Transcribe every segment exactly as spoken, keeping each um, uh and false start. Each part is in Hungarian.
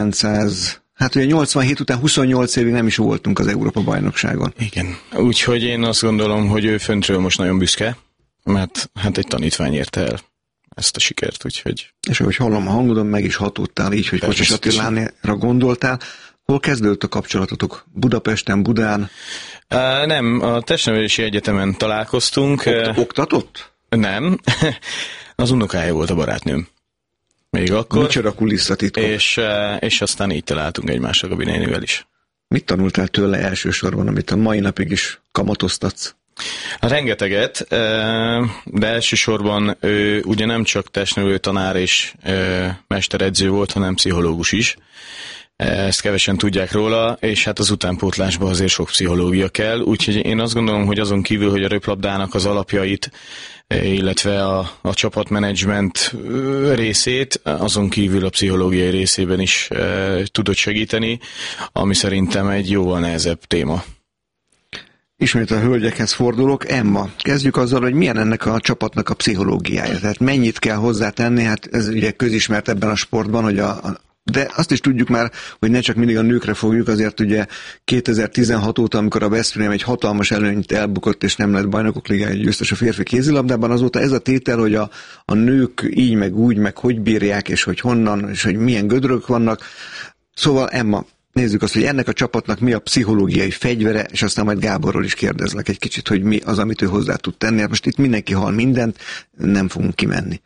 Hát ugye nyolcvanhét után huszonnyolc évig nem is voltunk az Európa-bajnokságon. Igen. Úgyhogy én azt gondolom, hogy ő föntről most nagyon büszke, mert hát egy tanítvány érte el ezt a sikert, úgyhogy... És ahogy hallom a hangodon, meg is hatódtál így, hogy Kocsis Attilára gondoltál. Hol kezdődött a kapcsolatotok? Budapesten, Budán? Uh, nem, a Testnevelési Egyetemen találkoztunk. Okt- oktatott? Nem. Az unokája volt a barátnőm. Még akkor. Micsoda kulisszatitkok. És, és aztán így találtunk egymásra Gabi nénivel is. Mit tanultál tőle elsősorban, amit a mai napig is kamatoztatsz? Rengeteget, de elsősorban ő ugye nem csak testnevelő tanár és mesteredző volt, hanem pszichológus is. Ezt kevesen tudják róla, és hát az utánpótlásban azért sok pszichológia kell, úgyhogy én azt gondolom, hogy azon kívül, hogy a röplabdának az alapjait, illetve a, a csapatmenedzsment részét, azon kívül a pszichológiai részében is e, tudott segíteni, ami szerintem egy jóval nehezebb téma. Ismét a hölgyekhez fordulok. Emma, kezdjük azzal, hogy milyen ennek a csapatnak a pszichológiája. Tehát mennyit kell hozzátenni, hát ez ugye közismert ebben a sportban, hogy a, a de azt is tudjuk már, hogy ne csak mindig a nőkre fogjuk, azért ugye kétezer-tizenhat óta, amikor a Veszprém egy hatalmas előnyt elbukott, és nem lett bajnokok ligája győztes a férfi kézilabdában, azóta ez a tétel, hogy a, a nők így, meg úgy, meg hogy bírják, és hogy honnan, és hogy milyen gödrök vannak. Szóval Emma, nézzük azt, hogy ennek a csapatnak mi a pszichológiai fegyvere, és aztán majd Gáborról is kérdezlek egy kicsit, hogy mi az, amit ő hozzá tud tenni. Most itt mindenki hall mindent, nem fogunk kimenni.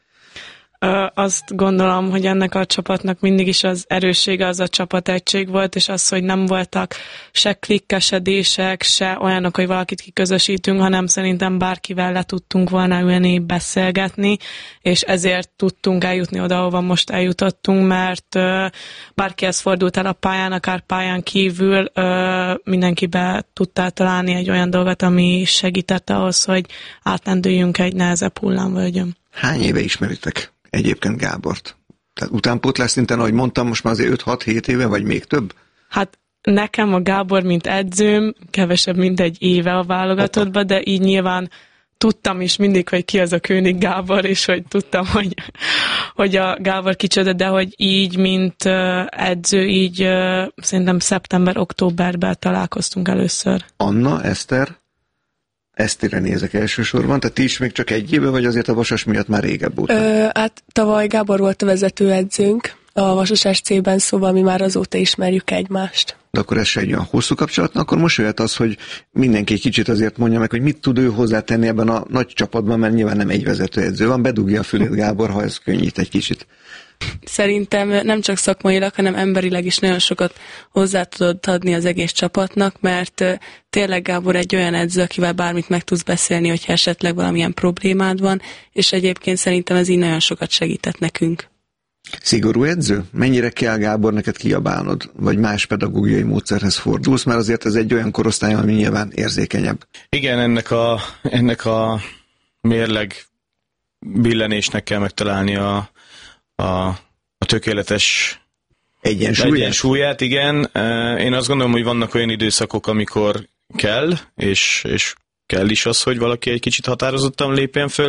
Azt gondolom, hogy ennek a csapatnak mindig is az erőssége az a csapategység volt, és az, hogy nem voltak se klikkesedések, se olyanok, hogy valakit kiközösítünk, hanem szerintem bárkivel le tudtunk volna ülni, beszélgetni, és ezért tudtunk eljutni oda, ahova most eljutottunk, mert bárkihez fordult el a pályán, akár pályán kívül, mindenkibe tudtál találni egy olyan dolgot, ami segített ahhoz, hogy átlendüljünk egy nehezebb hullámvölgyön. Hány éve ismeritek egyébként Gábort? Tehát utánpótlás szinten, ahogy mondtam, most már azért öt-hat-hét éve, vagy még több? Hát nekem a Gábor, mint edzőm, kevesebb, mint egy éve a válogatottban, de így nyilván tudtam is mindig, hogy ki az a König Gábor, és hogy tudtam, hogy, hogy a Gábor kicsoda, de hogy így, mint edző, így szerintem szeptember-októberben találkoztunk először. Anna, Eszter? Esztire nézek elsősorban, tehát ti is még csak egy éve, vagy azért a Vasas miatt már régebb óta? Ö, hát tavaly Gábor volt a vezetőedzőnk a Vasas es cében, szóval mi már azóta ismerjük egymást. De akkor ez se egy olyan hosszú kapcsolat, akkor most jöhet az, hogy mindenki egy kicsit azért mondja meg, hogy mit tud ő hozzátenni ebben a nagy csapatban, mert nyilván nem egy vezetőedző van, bedugja a fülét Gábor, ha ez könnyít egy kicsit. Szerintem nem csak szakmailag, hanem emberileg is nagyon sokat hozzá tudod adni az egész csapatnak, mert tényleg Gábor egy olyan edző, akivel bármit meg tudsz beszélni, hogyha esetleg valamilyen problémád van, és egyébként szerintem ez így nagyon sokat segített nekünk. Szigorú edző? Mennyire kell, Gábor, neked kiabálnod? Vagy más pedagógiai módszerhez fordulsz? Mert azért ez egy olyan korosztály, ami nyilván érzékenyebb. Igen, ennek a, ennek a mérleg billenésnek kell megtalálni a A, a tökéletes egyensúlyát. egyensúlyát, igen. Én azt gondolom, hogy vannak olyan időszakok, amikor kell, és, és kell is az, hogy valaki egy kicsit határozottan lépjen föl,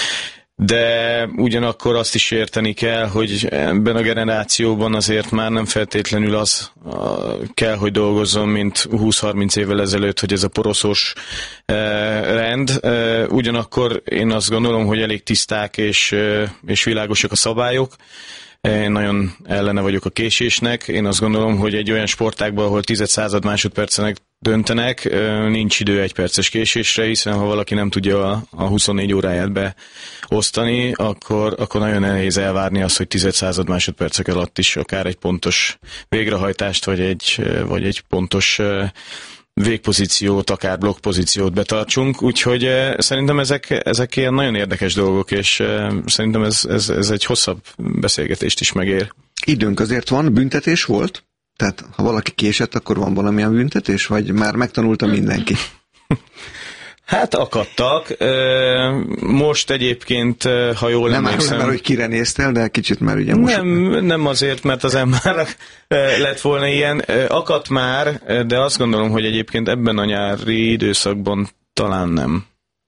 de ugyanakkor azt is érteni kell, hogy ebben a generációban azért már nem feltétlenül az kell, hogy dolgozzon, mint húsz-harminc évvel ezelőtt, hogy ez a poroszos rend. Ugyanakkor én azt gondolom, hogy elég tiszták és, és világosak a szabályok. Én nagyon ellene vagyok a késésnek. Én azt gondolom, hogy egy olyan sportágban, ahol tized század másodpercenek döntenek, nincs idő egy perces késésre, hiszen ha valaki nem tudja a, a huszonnégy óráját beosztani, akkor, akkor nagyon nehéz elvárni azt, hogy tized század másodpercek alatt is akár egy pontos végrehajtást, vagy egy, vagy egy pontos végpozíciót, akár blokkpozíciót betartsunk, úgyhogy szerintem ezek, ezek ilyen nagyon érdekes dolgok, és szerintem ez, ez, ez egy hosszabb beszélgetést is megér. Időnk azért van, büntetés volt? Tehát ha valaki késett, akkor van valamilyen büntetés, vagy már megtanulta mindenki? Hát akadtak. Most egyébként, ha jól nem emlékszem... Nem már, hogy kire néztél, de kicsit már ugye most... Nem, nem azért, mert az embernek lett volna ilyen. Akadt már, de azt gondolom, hogy egyébként ebben a nyári időszakban talán nem.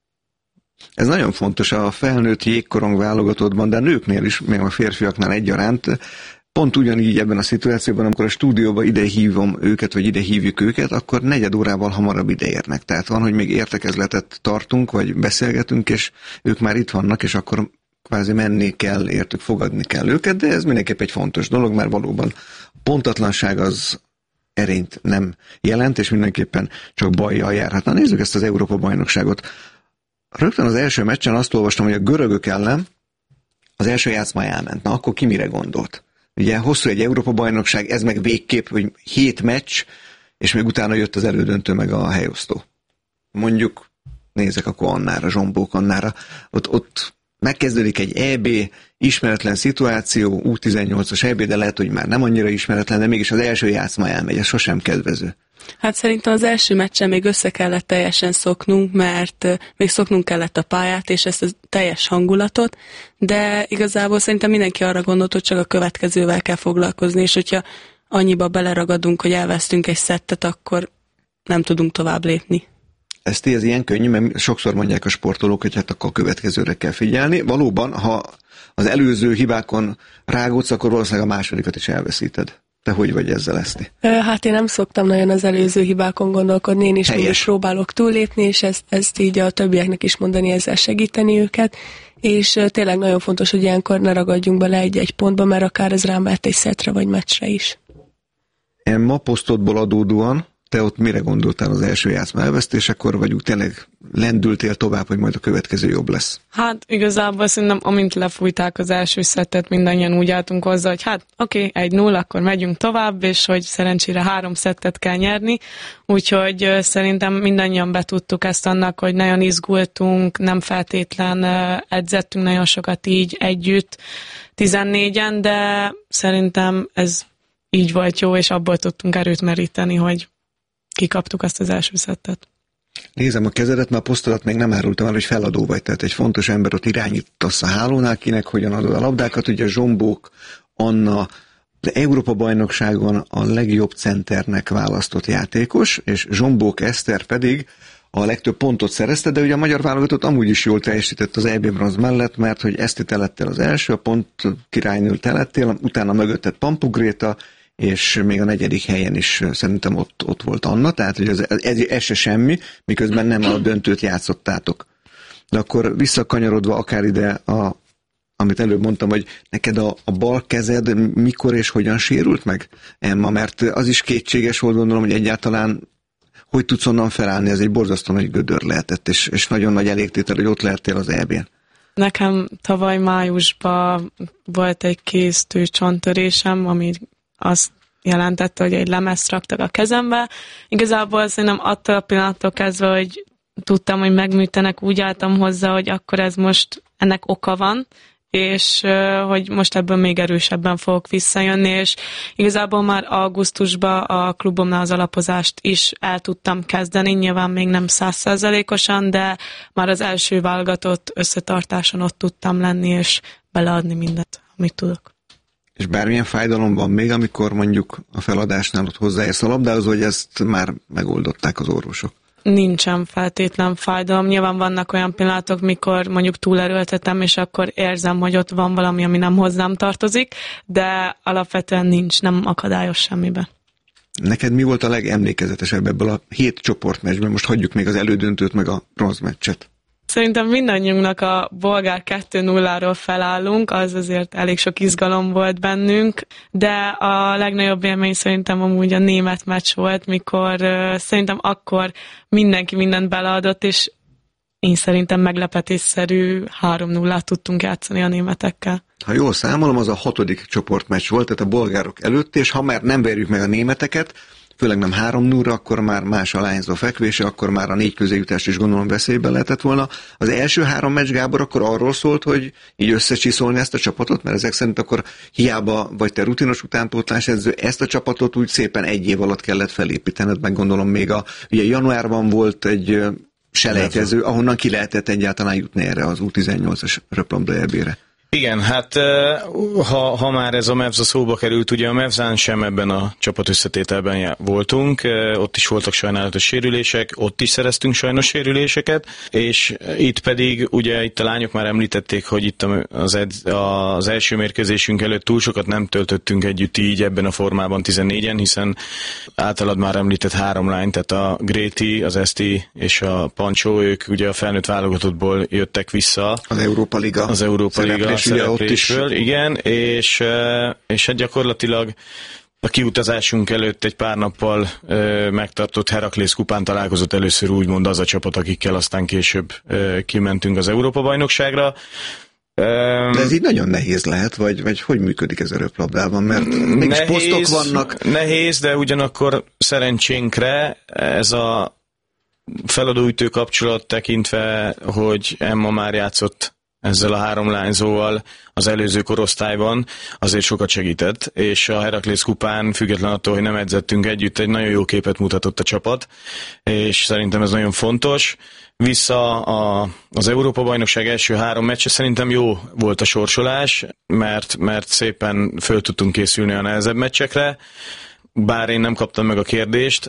Ez nagyon fontos a felnőtt jégkorong válogatottban, de a nőknél is, még a férfiaknál egyaránt. pont ugyanígy ebben a szituációban, amikor a stúdióba ide hívom őket, vagy ide hívjuk őket, akkor negyed órával hamarabb ideérnek. Tehát van, hogy még értekezletet tartunk, vagy beszélgetünk, és ők már itt vannak, és akkor kvázi menni kell, értük, fogadni kell őket, de ez mindenképp egy fontos dolog, mert valóban pontatlanság az erényt nem jelent, és mindenképpen csak bajjal járhat. Na nézzük ezt az Európa-bajnokságot. Rögtön az első meccsen azt olvastam, hogy a görögök ellen az első játszma elment. Na akkor ki mire gondolt? Ugye hosszú egy Európa-bajnokság, ez meg végképp, hogy hét meccs, és még utána jött az elődöntő meg a helyosztó. Mondjuk, nézek akkor Annára, Zsombók Annára, ott, ott megkezdődik egy é bé, ismeretlen szituáció, U tizennyolcas é bé, de lehet, hogy már nem annyira ismeretlen, de mégis az első játszma elmegy, ez sosem kedvező. Hát szerintem az első meccsen még össze kellett teljesen szoknunk, mert még szoknunk kellett a pályát, és ezt a teljes hangulatot, de igazából szerintem mindenki arra gondolt, hogy csak a következővel kell foglalkozni, és hogyha annyiba beleragadunk, hogy elvesztünk egy szettet, akkor nem tudunk tovább lépni. Ez ez ilyen könnyű, mert sokszor mondják a sportolók, hogy hát akkor a következőre kell figyelni. Valóban, ha az előző hibákon rágódsz, akkor valószínűleg a másodikat is elveszíted. Te hogy vagy ezzel, Eszti? Hát én nem szoktam nagyon az előző hibákon gondolkodni, én is mindig próbálok túllépni, és ezt, ezt így a többieknek is mondani, ezzel segíteni őket, és tényleg nagyon fontos, hogy ilyenkor ne ragadjunk bele egy-egy pontba, mert akár ez rám vett egy szettre vagy meccsre is. Emma, posztodból adódóan, te ott mire gondoltál az első játszma elvesztésekor, vagy úgy tényleg lendültél tovább, hogy majd a következő jobb lesz? Hát igazából szerintem, amint lefújták az első szettet, mindannyian úgy álltunk hozzá, hogy hát oké, okay, egy null, akkor megyünk tovább, és hogy szerencsére három szettet kell nyerni, úgyhogy szerintem mindannyian betudtuk ezt annak, hogy nagyon izgultunk, nem feltétlen edzettünk nagyon sokat így együtt tizennégyen, de szerintem ez így volt jó, és abból tudtunk erőt meríteni, hogy kikaptuk azt az első szettet. Nézem a kezedet, mert a posztodat még nem árultam el, hogy feladó vagy, tehát egy fontos ember ott irányítasz a hálónál, kinek hogyan adod a labdákat, ugye Zsombók Anna de Európa-bajnokságon a legjobb centernek választott játékos, és Zsombók Eszter pedig a legtöbb pontot szerezte, de ugye a magyar válogatott amúgy is jól teljesített az é bé bronz mellett, mert hogy Eszti te lettél az első, a pont királynő te lettél, utána mögötted Pampu Gréta, és még a negyedik helyen is szerintem ott, ott volt Anna, tehát hogy ez, ez, ez se semmi, miközben nem a döntőt játszottátok. De akkor visszakanyarodva akár ide, a, amit előbb mondtam, hogy neked a, a bal kezed mikor és hogyan sérült meg, Emma? Mert az is kétséges volt, gondolom, hogy egyáltalán hogy tudsz onnan felállni, ez egy borzasztó nagy gödör lehetett, és, és nagyon nagy elégtétel, hogy ott lehettél az é bén. Nekem tavaly májusban volt egy kéztő csonttörésem, ami azt jelentette, hogy egy lemezt raktak a kezembe. Igazából szerintem attól a pillanattól kezdve, hogy tudtam, hogy megműtenek, úgy álltam hozzá, hogy akkor ez most ennek oka van, és hogy most ebből még erősebben fogok visszajönni, és igazából már augusztusban a klubomnál az alapozást is el tudtam kezdeni, nyilván még nem száz százalékosan, de már az első válogatott összetartáson ott tudtam lenni, és beleadni mindent, amit tudok. És bármilyen fájdalom van még, amikor mondjuk a feladásnál ott hozzáérsz a labdához, hogy ezt már megoldották az orvosok? Nincsen feltétlen fájdalom. Nyilván vannak olyan pillanatok, mikor mondjuk túlerőltetem, és akkor érzem, hogy ott van valami, ami nem hozzám tartozik, de alapvetően nincs, nem akadályos semmibe. Neked mi volt a legemlékezetesebb ebből a hét csoportmeccsben? Most hagyjuk még az elődöntőt, meg a bronzmeccset. Szerintem mindannyiunknak a bolgár kettő nulláról felállunk, az azért elég sok izgalom volt bennünk, de a legnagyobb élmény szerintem amúgy a német meccs volt, mikor uh, szerintem akkor mindenki mindent beleadott, és én szerintem meglepetésszerű három nullát tudtunk játszani a németekkel. Ha jól számolom, az a hatodik csoportmeccs volt, tehát a bolgárok előtt, és ha már nem verjük meg a németeket, főleg nem három nullra, akkor már más a lányzó fekvése, akkor már a négy közéjutás is gondolom veszélyben lehetett volna. Az első három meccs, Gábor, akkor arról szólt, hogy így összecsiszolni ezt a csapatot, mert ezek szerint akkor hiába vagy te rutinos utánpótlás edző, ezt a csapatot úgy szépen egy év alatt kellett felépítened, meg gondolom még a, ugye januárban volt egy selejtező, ahonnan ki lehetett egyáltalán jutni erre az U tizennyolcas röplabda é bére. Igen, hát ha, ha már ez a Mavs a szóba került, ugye a Mavs-án sem ebben a csapat összetételben voltunk, ott is voltak sajnálatos sérülések, ott is szereztünk sajnos sérüléseket, és itt pedig, ugye itt a lányok már említették, hogy itt az, edz, az első mérkőzésünk előtt túl sokat nem töltöttünk együtt így ebben a formában tizennégyen, hiszen általad már említett három lány, tehát a Gréti, az Eszti és a Pancsó, ők ugye a felnőtt válogatottból jöttek vissza. Az Európa Liga. Az Európa Liga szereplésből, igen, és, és hát gyakorlatilag a kiutazásunk előtt egy pár nappal ö, megtartott Heraklész kupán találkozott először úgymond az a csapat, akikkel aztán később ö, kimentünk az Európa-bajnokságra. De ez így nagyon nehéz lehet, vagy, vagy hogy működik ez a röplabdában, mert mégis posztok vannak. Nehéz, de ugyanakkor szerencsénkre ez a feladóütő kapcsolat tekintve, hogy Emma már játszott ezzel a három lányzóval az előző korosztályban, azért sokat segített, és a Heraklész kupán, független attól, hogy nem edzettünk együtt, egy nagyon jó képet mutatott a csapat, és szerintem ez nagyon fontos. Vissza a, az Európa-bajnokság első három meccse szerintem jó volt a sorsolás, mert, mert szépen föl tudtunk készülni a nehezebb meccsekre, bár én nem kaptam meg a kérdést.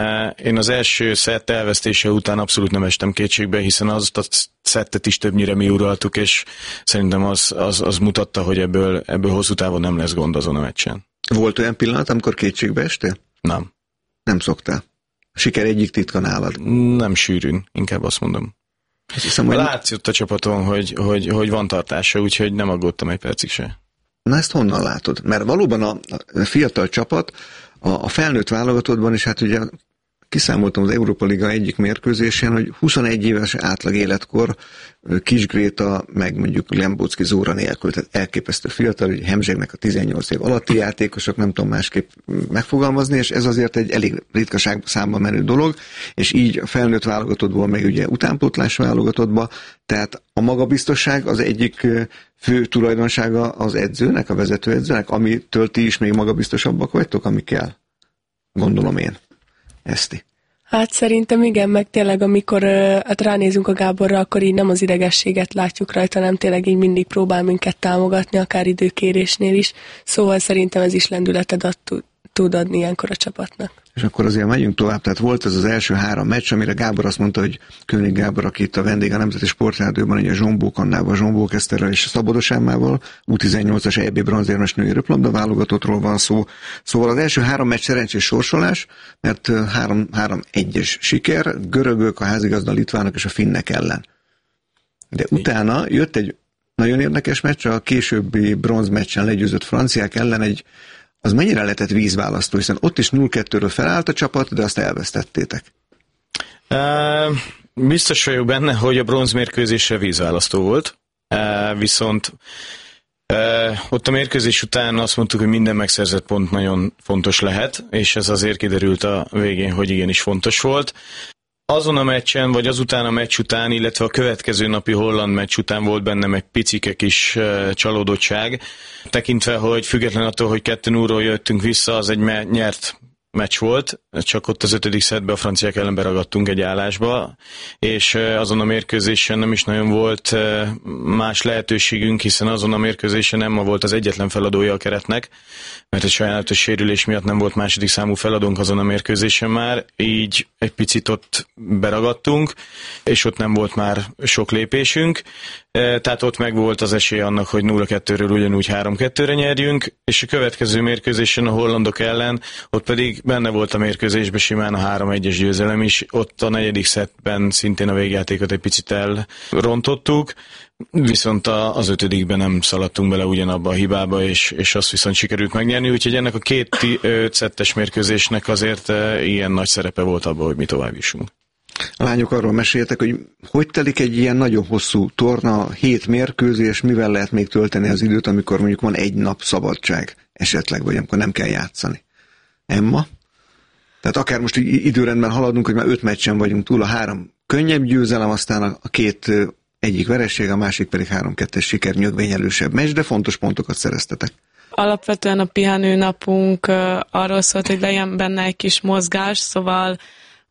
Én az első szett elvesztése után abszolút nem estem kétségbe, hiszen azt a szettet is többnyire mi uraltuk, és szerintem az, az, az mutatta, hogy ebből, ebből hosszú távon nem lesz gond azon a meccsen. Volt olyan pillanat, amikor kétségbe estél? Nem. Nem szoktál? A siker egyik titka nálad? Nem sűrűn, inkább azt mondom. Azt hiszem, hogy... Látszott a csapaton, hogy, hogy, hogy van tartása, úgyhogy nem aggódtam egy percig se. Na ezt honnan látod? Mert valóban a, a fiatal csapat a, a felnőtt válogatottban is, hát ugye kiszámoltam az Európa Liga egyik mérkőzésén, hogy huszonegy éves átlag életkor Kis Gréta, meg mondjuk Lembóczki Zóra nélkül, tehát elképesztő fiatal, hogy Hemzségnek a tizennyolc év alatti játékosok, nem tudom másképp megfogalmazni, és ez azért egy elég ritkaság számba menő dolog, és így a felnőtt válogatottból meg ugye utánpótlás válogatottba, tehát a magabiztosság az egyik fő tulajdonsága az edzőnek, a vezetőedzőnek, amitől ti is még magabiztosabbak vagytok, ami kell. Gondolom én. Eszti. Hát szerintem igen, meg tényleg amikor hát ránézünk a Gáborra, akkor így nem az idegességet látjuk rajta, nem tényleg így mindig próbál minket támogatni, akár időkérésnél is. Szóval szerintem ez is lendületet ad, tud adni ilyenkor a csapatnak. És akkor azért megyünk tovább. Tehát volt ez az első három meccs, amire Gábor azt mondta, hogy König Gábor, aki itt a vendég a Nemzeti Sportrádióban, ugye Zsombó Kannával, Zsombó Keszterrel és Szabados Emmával, U tizennyolcas é bé bronzérmes női röplabda válogatottról van szó. Szóval az első három meccs szerencsés sorsolás, mert három egyes siker, görögök, a házigazda litvánok és a finnek ellen. De utána jött egy nagyon érdekes meccs, a későbbi bronzmeccsen legyőzött franciák ellen egy az mennyire lehetett vízválasztó, hiszen ott is nulla kettőről felállt a csapat, de azt elvesztettétek. Uh, biztos vagyok benne, hogy a bronzmérkőzésre vízválasztó volt, uh, viszont uh, ott a mérkőzés után azt mondtuk, hogy minden megszerzett pont nagyon fontos lehet, és ez azért kiderült a végén, hogy igenis fontos volt. Azon a meccsen, vagy azután a meccs után, illetve a következő napi holland meccs után volt bennem egy picike kis uh, csalódottság, tekintve, hogy független attól, hogy kettő nullról jöttünk vissza, az egy me- nyert meccs volt, csak ott az ötödik szettben a franciák ellen beragadtunk egy állásba, és azon a mérkőzésen nem is nagyon volt más lehetőségünk, hiszen azon a mérkőzésen Emma volt az egyetlen feladója a keretnek, mert egy sajátos sérülés miatt nem volt második számú feladónk azon a mérkőzésen már, így egy picit ott beragadtunk, és ott nem volt már sok lépésünk, tehát ott meg volt az esély annak, hogy nulla kettőről ugyanúgy három kettőre nyerjünk, és a következő mérkőzésen a hollandok ellen, ott pedig benne volt a mérkőzésben simán a három egyes győzelem is, ott a negyedik szettben szintén a végjátékot egy picit elrontottuk, viszont az ötödikben nem szaladtunk bele ugyanabba a hibába, és, és azt viszont sikerült megnyerni, úgyhogy ennek a két öt szettes mérkőzésnek azért ilyen nagy szerepe volt abban, hogy mi tovább jussunk. A lányok arról meséltek, hogy hogy telik egy ilyen nagyon hosszú torna, hét mérkőzés, mivel lehet még tölteni az időt, amikor mondjuk van egy nap szabadság esetleg, vagy amikor nem kell játszani. Emma? Tehát akár most időrendben haladunk, hogy már öt meccsen vagyunk túl, a három könnyebb győzelem, aztán a két egyik vereség, a másik pedig három kettes siker, nyögvényelősebb meccs, de fontos pontokat szereztetek. Alapvetően a pihenő napunk arról szólt, hogy legyen benne egy kis mozgás, szóval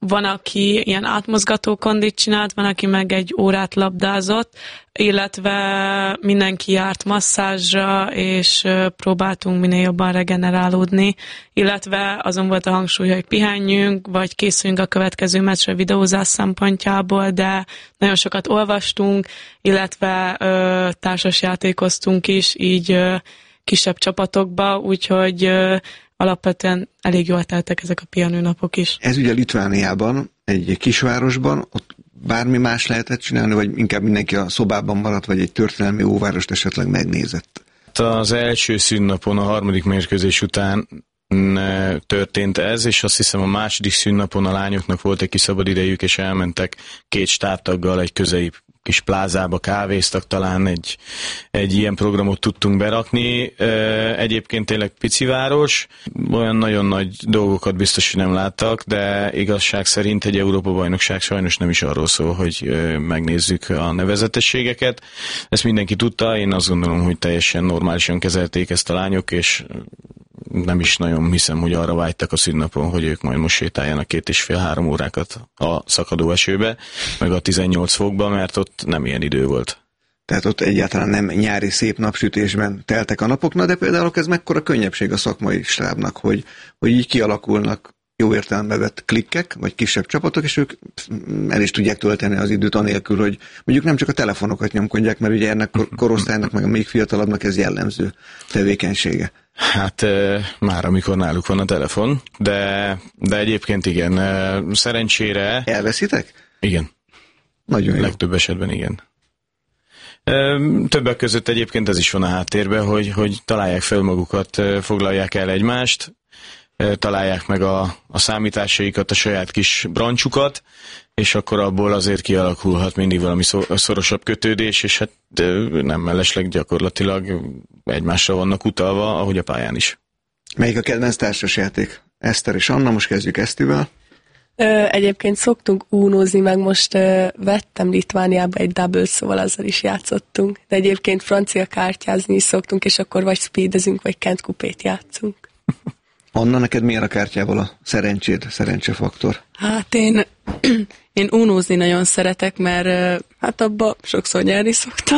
van, aki ilyen átmozgató kondit csinált, van, aki meg egy órát labdázott, illetve mindenki járt masszázsra, és próbáltunk minél jobban regenerálódni, illetve azon volt a hangsúly, hogy pihenjünk, vagy készüljünk a következő meccsre videózás szempontjából, de nagyon sokat olvastunk, illetve ö, társasjátékoztunk is, így ö, kisebb csapatokba, úgyhogy ö, alapvetően elég jól teltek ezek a pihenőnapok is. Ez ugye Litvániában, egy kisvárosban, ott bármi más lehetett csinálni, vagy inkább mindenki a szobában maradt, vagy egy történelmi óvárost esetleg megnézett? Az első szünnapon, a harmadik mérkőzés után történt ez, és azt hiszem a második szünnapon a lányoknak volt egy kis szabad idejük, és elmentek két stábtaggal egy közeli kis plázába, kávéztak, talán egy, egy ilyen programot tudtunk berakni. Egyébként tényleg pici város, olyan nagyon nagy dolgokat biztos, hogy nem láttak, de igazság szerint egy Európa-bajnokság sajnos nem is arról szól, hogy megnézzük a nevezetességeket. Ezt mindenki tudta, én azt gondolom, hogy teljesen normálisan kezelték ezt a lányok, és nem is nagyon hiszem, hogy arra vágytak a szünnapon, hogy ők majd most sétáljanak két és fél-három órákat a szakadó esőbe, meg a tizennyolc fokba, mert ott nem ilyen idő volt. Tehát ott egyáltalán nem nyári szép napsütésben teltek a napok, na de például ez mekkora könnyebbség a szakmai stábnak, hogy, hogy így kialakulnak jó értelembe vett klikkek, vagy kisebb csapatok, és ők el is tudják tölteni az időt anélkül, hogy mondjuk nem csak a telefonokat nyomkodják, mert ugye ennek korosztálynak, meg a még fiatalabbnak ez jellemző tevékenysége. Hát már amikor náluk van a telefon, de, de egyébként igen, szerencsére... Elveszitek? Igen. Nagyon jó. Legtöbb esetben igen. Többek között egyébként ez is van a háttérben, hogy, hogy találják fel magukat, foglalják el egymást, találják meg a, a számításaikat, a saját kis brancsukat, és akkor abból azért kialakulhat mindig valami szorosabb kötődés, és hát nem mellesleg gyakorlatilag egymásra vannak utalva, ahogy a pályán is. Melyik a kedvenc társasjáték? Eszter és Anna, most kezdjük Esztivel. Ö, egyébként szoktunk únózni, meg most ö, vettem Litvániába egy double, szóval azzal is játszottunk. De egyébként francia kártyázni is szoktunk, és akkor vagy speedezünk, vagy Kent kupét játszunk. Anna, neked milyen a kártyával a szerencséd, szerencsefaktor? Hát én, én unózni nagyon szeretek, mert hát abba sokszor nyerni szoktam.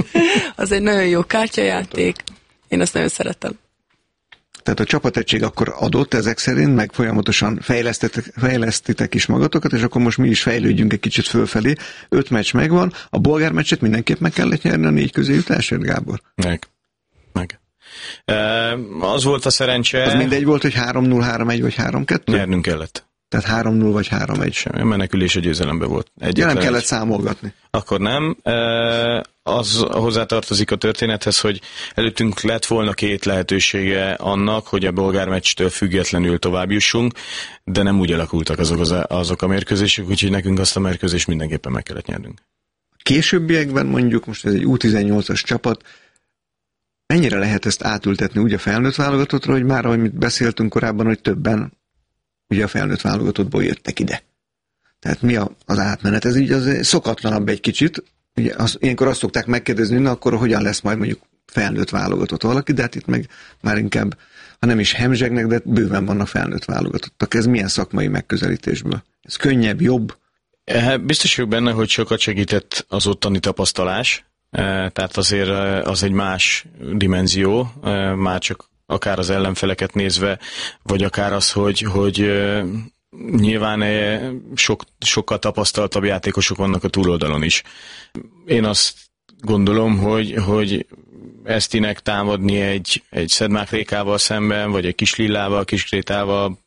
Az egy nagyon jó kártyajáték. Én azt nagyon szeretem. Tehát a csapategység akkor adott ezek szerint, meg folyamatosan fejlesztitek is magatokat, és akkor most mi is fejlődjünk egy kicsit fölfelé. Öt meccs megvan, a bolgár meccset mindenképp meg kellett nyerni a négy közé jutásért, Gábor? Meg. Meg. E, az volt a szerencse... Az mindegy volt, hogy három null, három egy vagy három kettő? Nyernünk kellett. Tehát három null vagy három egy? Semmi, menekülés a győzelembe volt. Ja, nem kellett egy. Számolgatni. Akkor nem. E, az hozzátartozik a történethez, hogy előttünk lett volna két lehetősége annak, hogy a bolgár meccstől függetlenül tovább jussunk, de nem úgy alakultak azok, az, azok a mérkőzések, úgyhogy nekünk azt a mérkőzést mindenképpen meg kellett nyernünk. Későbbiekben mondjuk, most ez egy U tizennyolcas csapat, mennyire lehet ezt átültetni úgy a felnőtt válogatottra, hogy már, ahogy beszéltünk korábban, hogy többen ugye a felnőtt válogatottból jöttek ide. Tehát mi a, az átmenet? Ez így az szokatlanabb egy kicsit. Ugye az, ilyenkor azt szokták megkérdezni, na akkor hogyan lesz majd mondjuk felnőtt válogatott valaki, de hát itt meg már inkább, ha nem is hemzsegnek, de bőven vannak felnőtt válogatottak. Ez milyen szakmai megközelítésből? Ez könnyebb, jobb? Biztos vagyok benne, hogy sokat segített az ottani tapasztalás. Tehát azért az egy más dimenzió, már csak akár az ellenfeleket nézve, vagy akár az, hogy, hogy nyilván sok, sokkal tapasztaltabb játékosok vannak a túloldalon is. Én azt gondolom, hogy, hogy Esztinek támadni egy, egy Szedmák Rékával szemben, vagy egy Kis Lillával, Kis Krétával,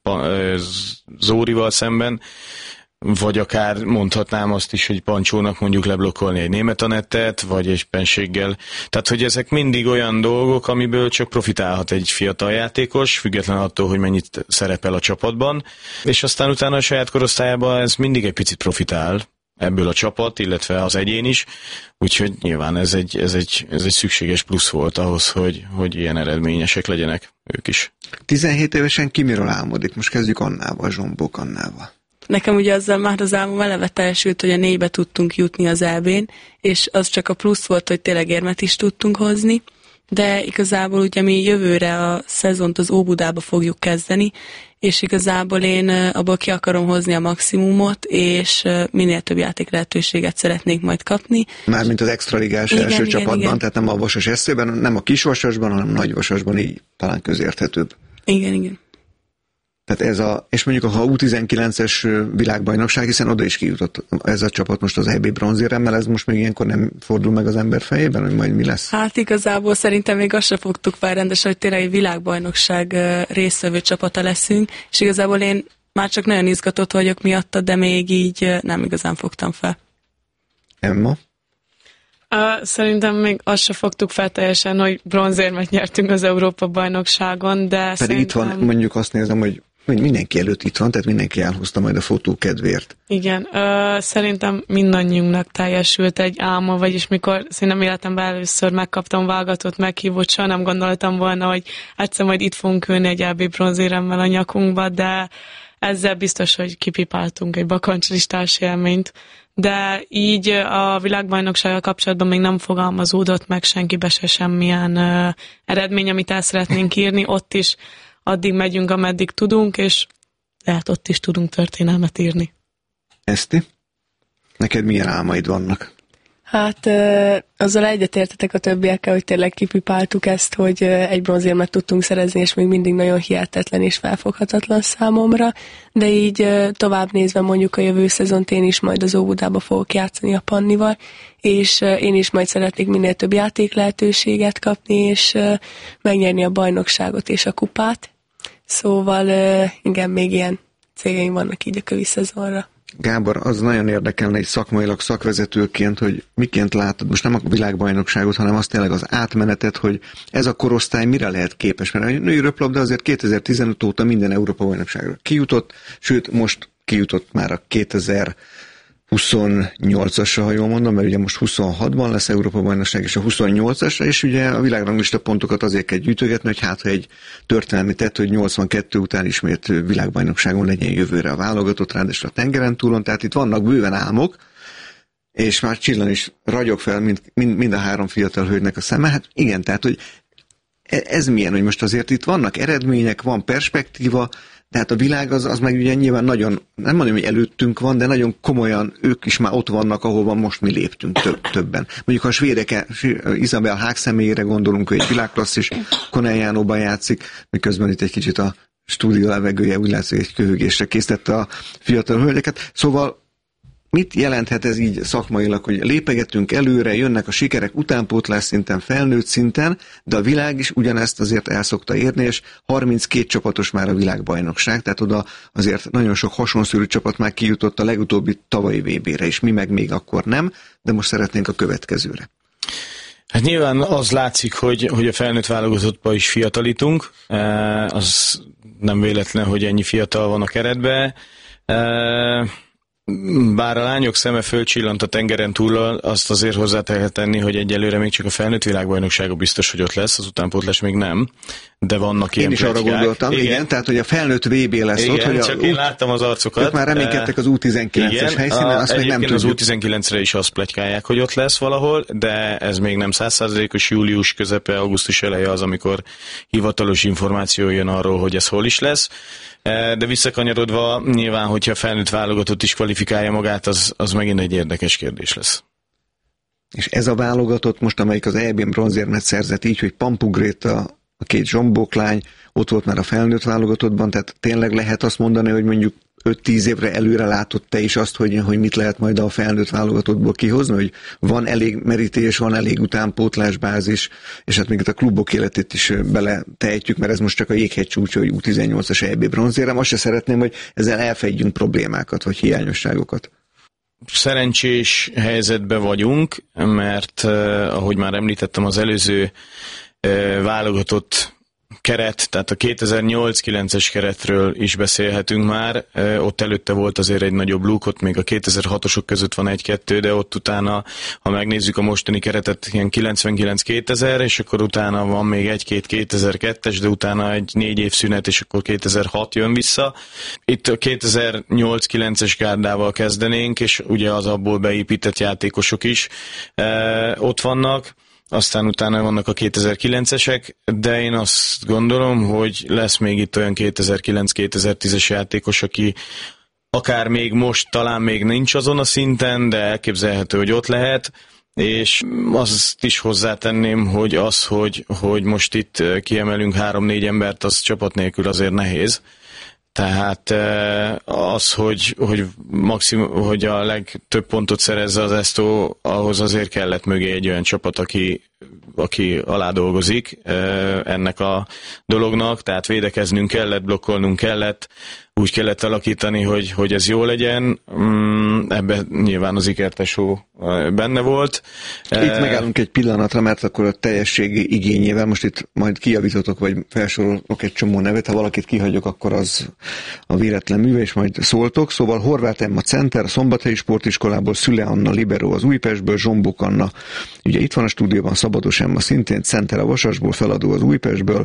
Zórival szemben, vagy akár mondhatnám azt is, hogy Pancsónak mondjuk leblokkolni egy Németh Anettet, vagy egy penséggel. Tehát, hogy ezek mindig olyan dolgok, amiből csak profitálhat egy fiatal játékos, független attól, hogy mennyit szerepel a csapatban, és aztán utána a saját korosztályában ez mindig egy picit profitál ebből a csapat, illetve az egyén is, úgyhogy nyilván ez egy, ez egy, ez egy szükséges plusz volt ahhoz, hogy, hogy ilyen eredményesek legyenek ők is. tizenhét évesen ki miről álmodik? Most kezdjük Annával, Zsombók Annával. Nekem ugye azzal már az álmom eleve teljesült, hogy a négybe tudtunk jutni az é bén, és az csak a plusz volt, hogy tényleg érmet is tudtunk hozni. de igazából ugye mi jövőre a szezont az Óbudába fogjuk kezdeni, és igazából én abból ki akarom hozni a maximumot, és minél több játék lehetőséget szeretnék majd kapni. Mármint az extraligás igen, első igen, csapatban, igen. Tehát nem a Vasas eszében, nem a kisvasasban, hanem a nagyvasasban, így talán közérthetőbb. Igen, igen. Tehát ez a, és mondjuk ha U tizenkilences világbajnokság, hiszen oda is kijutott ez a csapat most az é bé bronzéremmel, ez most még ilyenkor nem fordul meg az ember fejében, hogy majd mi lesz? Hát igazából szerintem még azt se fogtuk fel rendesen, hogy tényleg egy világbajnokság résztvevő csapata leszünk, és igazából én már csak nagyon izgatott vagyok miatta, de még így nem igazán fogtam fel. Emma? Uh, szerintem még azt se fogtuk fel teljesen, hogy bronzérmet nyertünk az Európa-bajnokságon, de Pedig szerintem... itt van, mondjuk azt nézem, hogy mindenki előtt itt van, tehát mindenki elhozta majd a fotó kedvéért. Igen, uh, szerintem mindannyiunknak teljesült egy álma, vagyis mikor szerintem életemben először megkaptam válogatott meghívót, soha nem gondoltam volna, hogy egyszer majd itt fogunk ülni egy é bé bronzéremmel a nyakunkba, de ezzel biztos, hogy kipipáltunk egy bakancslistás élményt. De így a világbajnoksággal kapcsolatban még nem fogalmazódott meg senkibe se semmilyen uh, eredmény, amit el szeretnénk írni. Ott is addig megyünk, ameddig tudunk, és lehet ott is tudunk történelmet írni. Eszti? Neked milyen álmaid vannak? Hát azzal egyetértetek a többiekkel, hogy tényleg kipipáltuk ezt, hogy egy bronzérmet tudtunk szerezni, és még mindig nagyon hihetetlen és felfoghatatlan számomra, de így tovább nézve mondjuk a jövő szezont én is majd az Óbudába fogok játszani a Pannival, és én is majd szeretnék minél több játék lehetőséget kapni, és megnyerni a bajnokságot és a kupát. Szóval igen, még ilyen céljaim vannak így a kövi szezonra. Gábor, az nagyon érdekelne egy szakmailag szakvezetőként, hogy miként látod, most nem a világbajnokságot, hanem azt tényleg az átmenetet, hogy ez a korosztály mire lehet képes, mert a női röplabda azért kétezer-tizenöt óta minden Európa-bajnokságra kijutott, sőt most kijutott már a kétezer-huszonnyolcasra, ha jól mondom, mert ugye most huszonhatban lesz Európa-bajnokság, és a huszonnyolcasra, és ugye a világranglista pontokat azért kell gyűjtögetni, hogy hát ha egy történelmi tett, hogy nyolcvankettő után ismét világbajnokságon legyen jövőre a válogatott, ráadásul a tengeren túlon, tehát itt vannak bőven álmok, és már csillan is ragyog fel mind, mind, mind a három fiatal hölgynek a szeme. Hát igen, tehát, hogy ez milyen, hogy most azért itt vannak eredmények, van perspektíva, de hát a világ az, az meg ugye nyilván nagyon, nem mondom, hogy előttünk van, de nagyon komolyan ők is már ott vannak, ahol most mi léptünk több, többen. Mondjuk ha a svédek, Isabel Haag személyére gondolunk, hogy egy világklasszis Konejánóban játszik, miközben itt egy kicsit a stúdió levegője úgy látszik, egy köhögésre készítette a fiatal hölgyeket. Szóval mit jelenthet ez így szakmailag, hogy lépegetünk előre, jönnek a sikerek utánpótlás szinten, felnőtt szinten, de a világ is ugyanezt azért el szokta érni, és harminckét csapatos már a világbajnokság, tehát oda azért nagyon sok hasonszörű csapat már kijutott a legutóbbi tavalyi vé bére is, mi meg még akkor nem, de most szeretnénk a következőre. Hát nyilván az látszik, hogy, hogy a felnőtt válogatottban is fiatalítunk, az nem véletlen, hogy ennyi fiatal van a keretben. Bár a lányok szeme fölcsillant a tengeren túl, azt azért hozzá lehet tenni, hogy egyelőre még csak a felnőtt világbajnoksága biztos, hogy ott lesz, az utánpótlás még nem, de vannak ilyen Én is arra gondoltam, igen. igen, tehát hogy a felnőtt vé bé lesz igen, ott, hogy csak a, én láttam az arcokat. Ők már reménykedtek az U tizenkilences helyszínen, azt még nem tudjuk. Az U tizenkilencre is azt pletykálják, hogy ott lesz valahol, de ez még nem száz százalékos. Július közepe, augusztus eleje az, amikor hivatalos információ jön arról, hogy ez hol is lesz. De visszakanyarodva, nyilván, hogyha felnőtt válogatott is kvalifikálja magát, az, az megint egy érdekes kérdés lesz. És ez a válogatott most, amelyik az é bén bronzérmet szerzett így, hogy Pampugréta, a két zsombóklány, ott volt már a felnőtt válogatottban, tehát tényleg lehet azt mondani, hogy mondjuk öt-tíz évre előre látott te is azt, hogy, hogy mit lehet majd a felnőtt válogatottból kihozni, hogy van elég merítés, van elég utánpótlásbázis, és hát még itt a klubok életét is bele tehetjük, mert ez most csak a jéghegy csúcsa, hogy U tizennyolcas é bé bronzérem. Azt se szeretném, hogy ezzel elfedjünk problémákat, vagy hiányosságokat. Szerencsés helyzetben vagyunk, mert ahogy már említettem, az előző válogatott keret, tehát a kétezer-nyolc-kilences keretről is beszélhetünk már, ott előtte volt azért egy nagyobb luk, ott még a kétezer-hatosok között van egy-kettő, de ott utána, ha megnézzük a mostani keretet, ilyen kilencvenkilenc-kétezer, és akkor utána van még egy-két kétezer-kettes, de utána egy négy év szünet, és akkor kétezer-hat jön vissza. Itt a kétezer-nyolc-kilences gárdával kezdenénk, és ugye az abból beépített játékosok is ott vannak. aztán utána vannak a kétezer-kilencesek, de én azt gondolom, hogy lesz még itt olyan kétezer-kilenc-kétezer-tízes játékos, aki akár még most talán még nincs azon a szinten, de elképzelhető, hogy ott lehet, és azt is hozzátenném, hogy az, hogy, hogy most itt kiemelünk három-négy embert, az csapat nélkül azért nehéz. Tehát az, hogy, hogy, maximum, hogy a legtöbb pontot szerezze az Esztó, ahhoz azért kellett mögé egy olyan csapat, aki, aki alá dolgozik ennek a dolognak, tehát védekeznünk kellett, blokkolnunk kellett, úgy kellett alakítani, hogy, hogy ez jó legyen. Ebben nyilván az ikertesó benne volt. Itt megállunk egy pillanatra, mert akkor a teljességi igényével, most itt majd kijavítotok, vagy felsorolok egy csomó nevet, ha valakit kihagyok, akkor az a véletlen műve, és majd szóltok. Szóval Horváth Emma center, a Szombathelyi Sportiskolából, Szüle Anna libero az Újpestből, Zsombuk Anna, ugye itt van a stúdióban, Szabados Emma szintén, center a Vasasból, Feladó az Újpestből,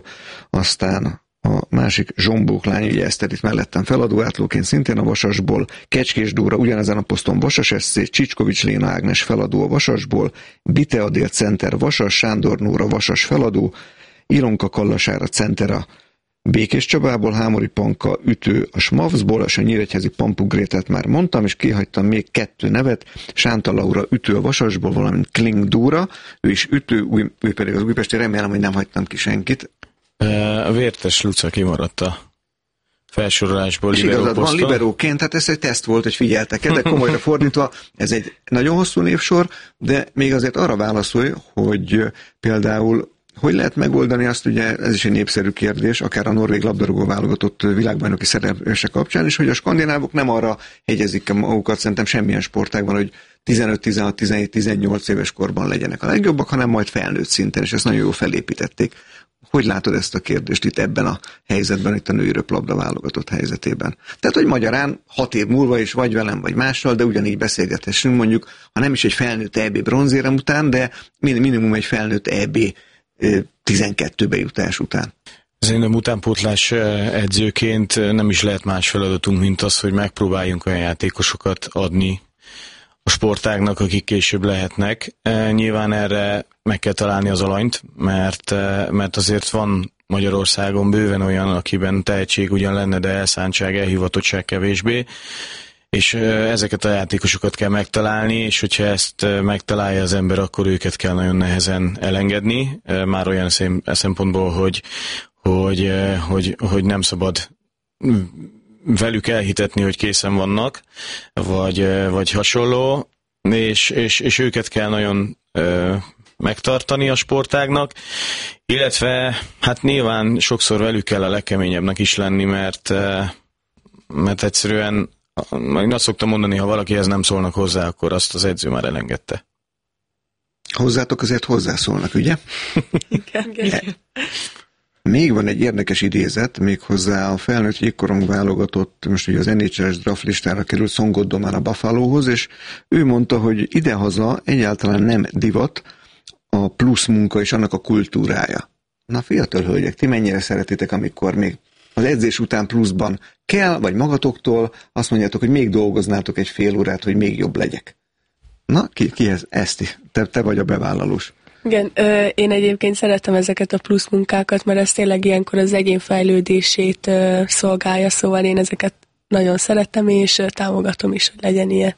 aztán a másik Zsombók lány, ugye Eszter itt mellettem feladó átlóként szintén a Vasasból, Kecskés Dóra ugyanezen a poszton Vasas es cé, Csicskovics Léna Ágnes feladó a Vasasból, Bite Adél center Vasas, Sándor Nóra Vasas feladó, Ilonka Kallasára center a Békés Csabából, Hámori Panka ütő a Smavsból, és a Nyíregyházi Pampu Grétát már mondtam, és kihagytam még kettő nevet, Sánta Laura ütő a Vasasból, valamint Kling Dóra, ő is ütő, új, ő pedig az újpesti, remélem, hogy nem hagytam ki senkit. A Vértes Luca kimaradt a felsorolásból. És igazad van, liberóként, hát ez egy teszt volt, hogy figyeltek-e, de komolyra fordítva, ez egy nagyon hosszú névsor, de még azért arra válaszolj, hogy például hogy lehet megoldani azt, ugye ez is egy népszerű kérdés, akár a norvég labdarúgó válogatott világbajnoki szereplése kapcsán is, hogy a skandinávok nem arra hegyezik magukat, szerintem semmilyen sportágban, hogy tizenöt, tizenhat, tizenhét, tizennyolc éves korban legyenek a legjobbak, hanem majd felnőtt szinten, és ezt nagyon jól felépítették. Hogy látod ezt a kérdést itt ebben a helyzetben, itt a női röplabda válogatott helyzetében? Tehát, hogy magyarán hat év múlva is vagy velem, vagy mással, de ugyanígy beszélgethessünk, mondjuk, ha nem is egy felnőtt é bé bronzérem után, de minimum egy felnőtt é bé tizenkettőbe jutás után. Szerintem utánpótlás edzőként nem is lehet más feladatunk, mint az, hogy megpróbáljunk olyan játékosokat adni a sportágnak, akik később lehetnek. Nyilván erre meg kell találni az alanyt, mert, mert azért van Magyarországon bőven olyan, akiben tehetség ugyan lenne, de elszántság, elhivatottság kevésbé, és ezeket a játékosokat kell megtalálni, és hogyha ezt megtalálja az ember, akkor őket kell nagyon nehezen elengedni, már olyan szempontból, hogy, hogy, hogy, hogy nem szabad velük elhitetni, hogy készen vannak, vagy, vagy hasonló, és, és, és őket kell nagyon megtartani a sportágnak, illetve hát nyilván sokszor velük kell a legkeményebbnek is lenni, mert, mert egyszerűen én azt szoktam mondani, ha valakihez nem szólnak hozzá, akkor azt az edző már elengedte. Hozzátok azért hozzászólnak, ugye? Igen. Igen. Még van egy érdekes idézet, méghozzá a felnőtt jégkorong válogatott, most ugye az en há el-es draft listára került Szongoddó már a Buffalohoz, és ő mondta, hogy idehaza egyáltalán nem divat a plusz munka és annak a kultúrája. Na fiatal hölgyek, ti mennyire szeretitek, amikor még az edzés után pluszban kell, vagy magatoktól azt mondjátok, hogy még dolgoznátok egy fél órát, hogy még jobb legyek. Na, ki, ki ez? Eszti, te, te vagy a bevállalós. Igen, ö, én egyébként szeretem ezeket a plusz munkákat, mert ez tényleg ilyenkor az egyén fejlődését ö, szolgálja, szóval én ezeket nagyon szeretem, és ö, támogatom is, hogy legyen ilyen.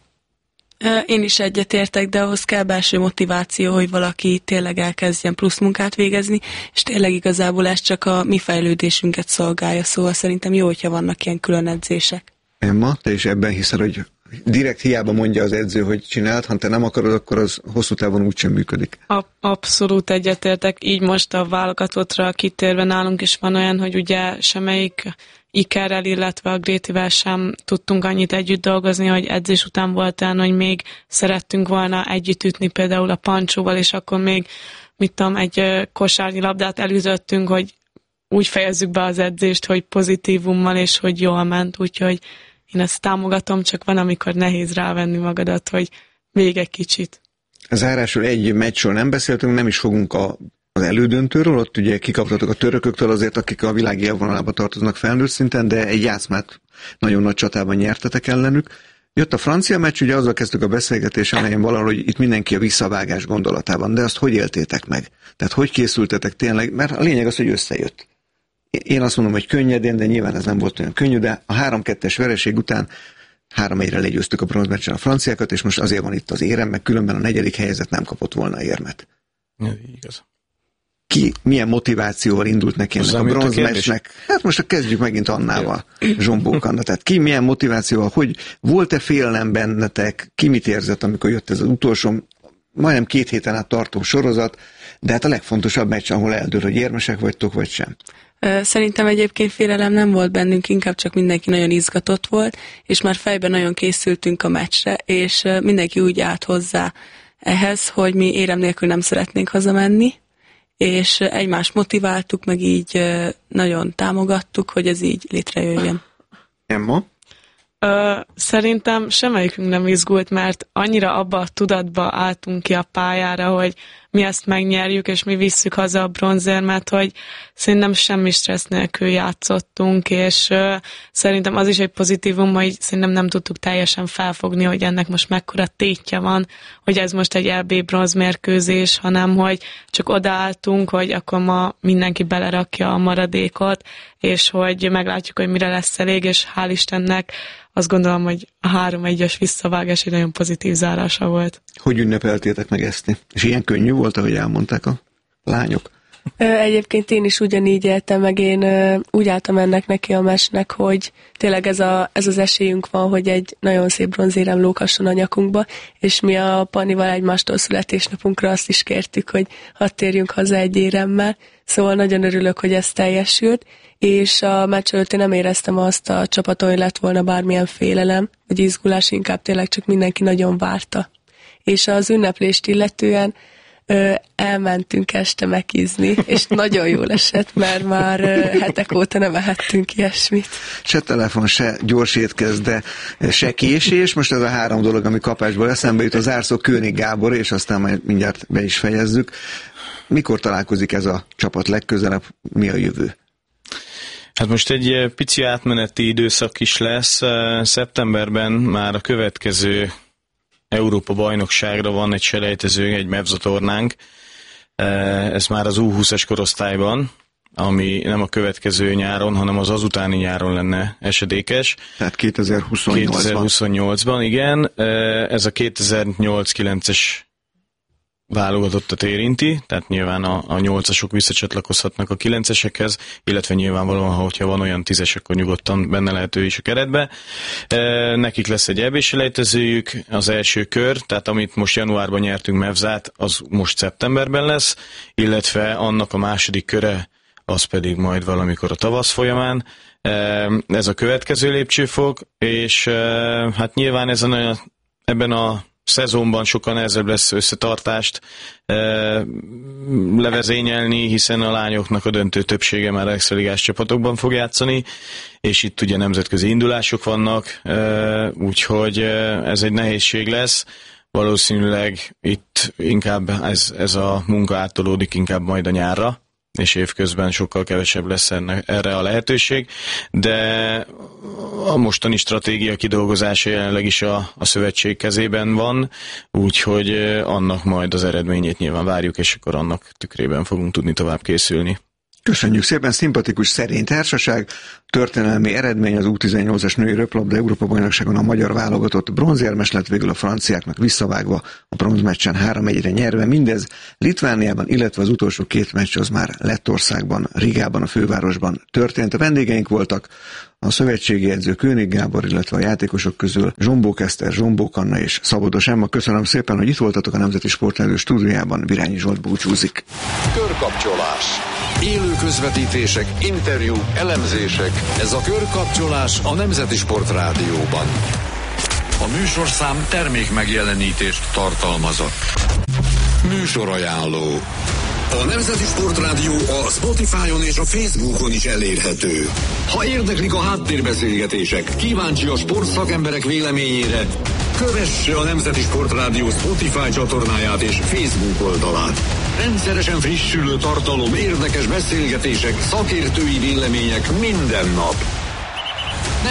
Én is egyetértek, de ahhoz kell belső motiváció, hogy valaki tényleg elkezdjen plusz munkát végezni, és tényleg igazából ez csak a mi fejlődésünket szolgálja, szóval szerintem jó, hogyha vannak ilyen külön edzések. Emma, te is ebben hiszel, hogy direkt hiába mondja az edző, hogy csináld, ha te nem akarod, akkor az hosszú távon úgysem működik. Abszolút egyetértek, így most a válogatottra kitérve nálunk is van olyan, hogy ugye semmelyik Ikerrel, illetve a Grétivel sem tudtunk annyit együtt dolgozni, hogy edzés után volt olyan, hogy még szerettünk volna együtt ütni például a Pancsóval, és akkor még, mit tudom, egy kosárnyi labdát elütöttünk, hogy úgy fejezzük be az edzést, hogy pozitívummal, és hogy jól ment, úgyhogy én ezt támogatom, csak van, amikor nehéz rávenni magadat, hogy még egy kicsit. Zárásul egy meccsről nem beszéltünk, nem is fogunk a az elődöntőről, ott ugye kikaptatok a törököktől azért, akik a világi élvonalába tartoznak felnőtt szinten, de egy játszmát nagyon nagy csatában nyertetek ellenük. Jött a francia meccs, ugye azzal kezdtük a beszélgetés elején valahol, hogy itt mindenki a visszavágás gondolatában, de azt hogy éltétek meg? Tehát hogy készültetek tényleg? Mert a lényeg az, hogy összejött. Én azt mondom, hogy könnyedén, de nyilván ez nem volt olyan könnyű, de a három kettes vereség után három egyre legyőztük a bronzmeccsen a franciákat, és most azért van itt az érem, meg különben a negyedik helyzet nem kapott volna érmet. Ja, igaz. Ki milyen motivációval indult neki ennek a bronzmeccsnek? Hát most kezdjük megint Annával, Zsombók Anna. Tehát ki milyen motivációval, hogy volt-e félelem bennetek, ki mit érzett, amikor jött ez az utolsó, majdnem két héten át tartó sorozat, de hát a legfontosabb meccs, ahol eldől, hogy érmesek vagytok, vagy sem. Szerintem egyébként félelem nem volt bennünk, inkább csak mindenki nagyon izgatott volt, és már fejben nagyon készültünk a meccsre, és mindenki úgy állt hozzá ehhez, hogy mi érem nélkül nem szeretnénk hazamenni, és egymást motiváltuk, meg így nagyon támogattuk, hogy ez így létrejöjjön. Emma? Ö, szerintem semmelyikünk nem izgult, mert annyira abba a tudatba álltunk ki a pályára, hogy mi ezt megnyerjük, és mi visszük haza a bronzérmet, hogy szerintem semmi stressz nélkül játszottunk, és ö, szerintem az is egy pozitívum, hogy szerintem nem tudtuk teljesen felfogni, hogy ennek most mekkora tétje van, hogy ez most egy é bé bronzmérkőzés, hanem hogy csak odaálltunk, hogy akkor ma mindenki belerakja a maradékot, és hogy meglátjuk, hogy mire lesz elég, és hál' Istennek azt gondolom, hogy a három egyes visszavágás egy nagyon pozitív zárása volt. Hogy ünnepeltétek meg ezt? És ilyen könnyű volt, ahogy elmondták a lányok? Egyébként én is ugyanígy éltem meg, én úgy álltam ennek neki a meccsnek, hogy tényleg ez, a, ez az esélyünk van, hogy egy nagyon szép bronzérem lóghasson a nyakunkba, és mi a Pannival egymástól születésnapunkra azt is kértük, hogy hadd térjünk haza egy éremmel, szóval nagyon örülök, hogy ez teljesült, és a meccs előtt én nem éreztem azt a csapaton, hogy lett volna bármilyen félelem, vagy izgulás, inkább tényleg csak mindenki nagyon várta. És az ünneplést illetően Ö, elmentünk este megizni, és nagyon jól esett, mert már ö, hetek óta nem ehettünk ilyesmit. Se telefon, se gyors étkezd, de se késés. Most ez a három dolog, ami kapásból eszembe jut, az árszó König Gábor, és aztán majd mindjárt be is fejezzük. Mikor találkozik ez a csapat legközelebb? Mi a jövő? Hát most egy pici átmeneti időszak is lesz. Szeptemberben már a következő Európa bajnokságra van egy selejtező, egy mevzatornánk. Ez már az U húszas korosztályban, ami nem a következő nyáron, hanem az azutáni nyáron lenne esedékes. Tehát kétezer-huszonnyolcban. kétezer-huszonnyolcban, igen. Ez a kétezer-nyolc kilences válogatottat érinti, tehát nyilván a, a nyolcasok visszacsatlakozhatnak a kilencesekhez, illetve nyilvánvalóan, ha hogyha van olyan tízes, akkor nyugodtan benne lehet ő is a keretbe. E, nekik lesz egy é bé-selejtezőjük, az első kör, tehát amit most januárban nyertünk Mevzát, az most szeptemberben lesz, illetve annak a második köre, az pedig majd valamikor a tavasz folyamán. E, ez a következő lépcsőfok, és e, hát nyilván ezen a, ebben a szezonban sokkal nehezebb lesz összetartást e, levezényelni, hiszen a lányoknak a döntő többsége már extraligás csapatokban fog játszani, és itt ugye nemzetközi indulások vannak, e, úgyhogy ez egy nehézség lesz. Valószínűleg itt inkább ez, ez a munka áttolódik inkább majd a nyárra, és évközben sokkal kevesebb lesz enne, erre a lehetőség, de a mostani stratégia kidolgozása jelenleg is a, a szövetség kezében van, úgyhogy annak majd az eredményét nyilván várjuk, és akkor annak tükrében fogunk tudni tovább készülni. Köszönjük szépen, szimpatikus, szerény társaság, történelmi eredmény az U tizennyolcas női röplabda Európa-bajnokságon a magyar válogatott bronzérmes lett, végül a franciáknak visszavágva a bronzmeccsen három egyre nyerve, mindez Litvániában, illetve az utolsó két meccs az már Lettországban, Rigában, a fővárosban történt. A vendégeink voltak a szövetségi edző König Gábor, illetve a játékosok közül Zsombók Eszter, Zsombók Anna és Szabodos Emma. Köszönöm szépen, hogy itt voltatok a Nemzeti Sportnevelő stúdiójában. Virányi Zsolt búcsúzik. Körkapcsolás. Élő közvetítések, interjúk, elemzések. Ez a Körkapcsolás a Nemzeti Sport Rádióban. A műsorszám termék megjelenítést tartalmazott. Műsorajánló. A Nemzeti Sport Rádió a Spotify-on és a Facebookon is elérhető. Ha érdeklik a háttérbeszélgetések, kíváncsi a sportszakemberek véleményére, kövesse a Nemzeti Sport Rádió Spotify csatornáját és Facebook oldalát. Rendszeresen frissülő tartalom, érdekes beszélgetések, szakértői vélemények minden nap. Nem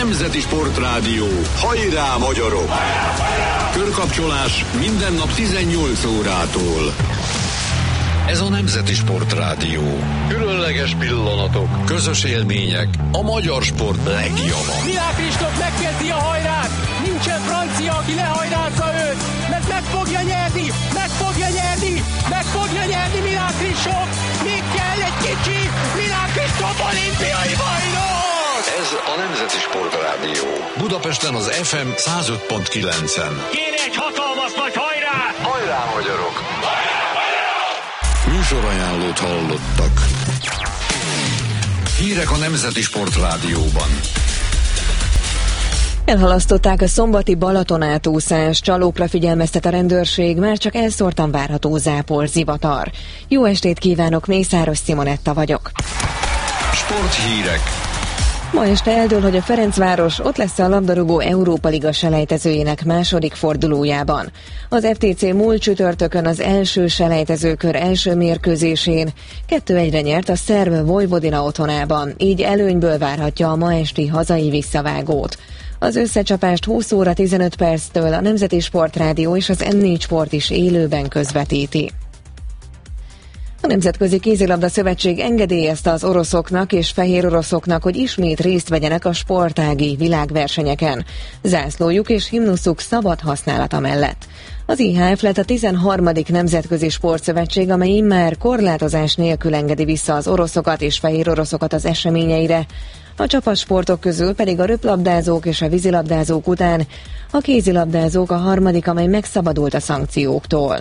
Nemzeti Sportrádió. Hajrá, magyarok! Körkapcsolás minden nap tizennyolc órától. Ez a Nemzeti Sportrádió. Különleges pillanatok, közös élmények, a magyar sport legjava. Milák Kristóf megkezdi a hajrát! Nincsen francia, aki lehajrázza őt! Mert meg fogja nyerni! Meg fogja nyerni! Meg fogja nyerni Milák Kristóf! Még kell egy kicsi! Milák Kristóf olimpiai bajnok! Ez a Nemzeti Sportrádió. Budapesten az ef em száz öt pont kilencen. Kérj egy hatalmas nagy hajrá! Hajrá, magyarok! Műsorajánlót hallottak. Hírek a Nemzeti Sportrádióban. Elhalasztották a szombati Balatonátúszást, csalókra figyelmeztet a rendőrség, már csak elszórtan várható zápor, zivatar. Jó estét kívánok, Mészáros Simonetta vagyok. Sporthírek. Ma este eldől, hogy a Ferencváros ott lesz a labdarúgó Európa Liga selejtezőjének második fordulójában. Az ef té cé múlt csütörtökön az első selejtezőkör első mérkőzésén kettő egyre nyert a szerb Vojvodina otthonában, így előnyből várhatja a ma esti hazai visszavágót. Az összecsapást húsz óra tizenöt perctől a Nemzeti Sportrádió és az em négy Sport is élőben közvetíti. A Nemzetközi Kézilabda Szövetség engedélyezte az oroszoknak és fehér oroszoknak, hogy ismét részt vegyenek a sportági világversenyeken, zászlójuk és himnuszuk szabad használata mellett. Az i há ef lett a tizenharmadik Nemzetközi Sportszövetség, amely immár korlátozás nélkül engedi vissza az oroszokat és fehér oroszokat az eseményeire. A csapatsportok közül pedig a röplabdázók és a vízilabdázók után a kézilabdázók a harmadik, amely megszabadult a szankcióktól.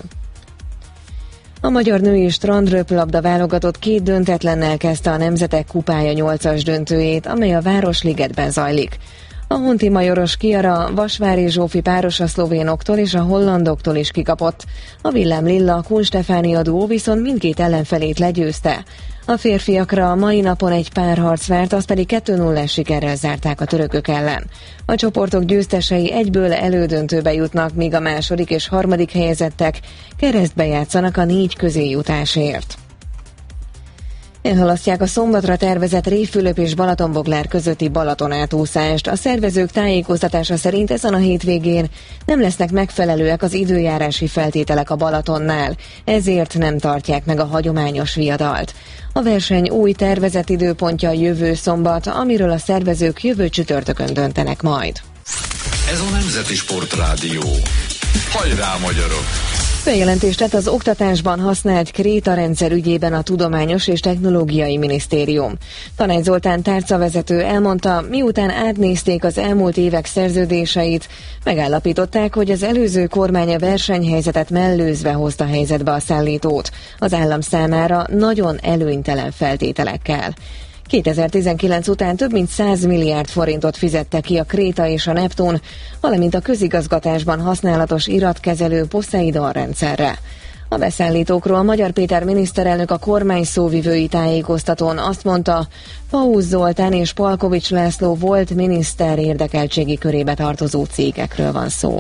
A magyar női strandröplabda válogatott két döntetlennel kezdte a Nemzetek Kupája nyolcas döntőjét, amely a Városligetben zajlik. A Hunti Majoros Kiara Vasvári Zsófi páros a szlovénoktól és a hollandoktól is kikapott. A Villám Lilla Kun Stefánia duó viszont mindkét ellenfelét legyőzte. A férfiakra a mai napon egy párharc várt, azt pedig kettő nullás sikerrel zárták a törökök ellen. A csoportok győztesei egyből elődöntőbe jutnak, míg a második és harmadik helyezettek keresztbe játszanak a négy közéjutásért. Elhalasztják a szombatra tervezett Révfülöp és Balatonboglár közötti Balatonátúszást. A szervezők tájékoztatása szerint ezen a hétvégén nem lesznek megfelelőek az időjárási feltételek a Balatonnál, ezért nem tartják meg a hagyományos viadalt. A verseny új tervezett időpontja jövő szombat, amiről a szervezők jövő csütörtökön döntenek majd. Ez a Nemzeti Sportrádió. Hajrá, magyarok! Bejelentést tett az oktatásban használt krétarendszer ügyében a Tudományos és Technológiai Minisztérium. Tanács Zoltán tárcavezető elmondta, miután átnézték az elmúlt évek szerződéseit, megállapították, hogy az előző kormány a versenyhelyzetet mellőzve hozta helyzetbe a szállítót, az állam számára nagyon előnytelen feltételekkel. kétezer-tizenkilenc után több mint száz milliárd forintot fizette ki a Kréta és a Neptun, valamint a közigazgatásban használatos iratkezelő Poseidon rendszerre. A beszállítókról Magyar Péter miniszterelnök a kormány szóvivői tájékoztatón azt mondta, Pauz Zoltán és Palkovics László volt miniszter érdekeltségi körébe tartozó cégekről van szó.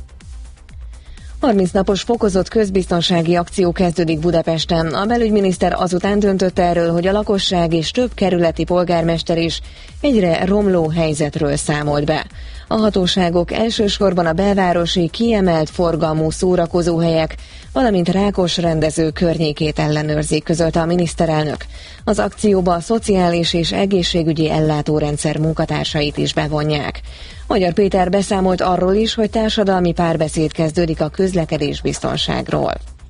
harminc napos fokozott közbiztonsági akció kezdődik Budapesten. A belügyminiszter azután döntött erről, hogy a lakosság és több kerületi polgármester is egyre romló helyzetről számolt be. A hatóságok elsősorban a belvárosi kiemelt forgalmú szórakozóhelyek, valamint Rákos rendező környékét ellenőrzik, közölte a miniszterelnök. Az akcióba a szociális és egészségügyi ellátórendszer munkatársait is bevonják. Magyar Péter beszámolt arról is, hogy társadalmi párbeszéd kezdődik a közlekedésbiztonságról.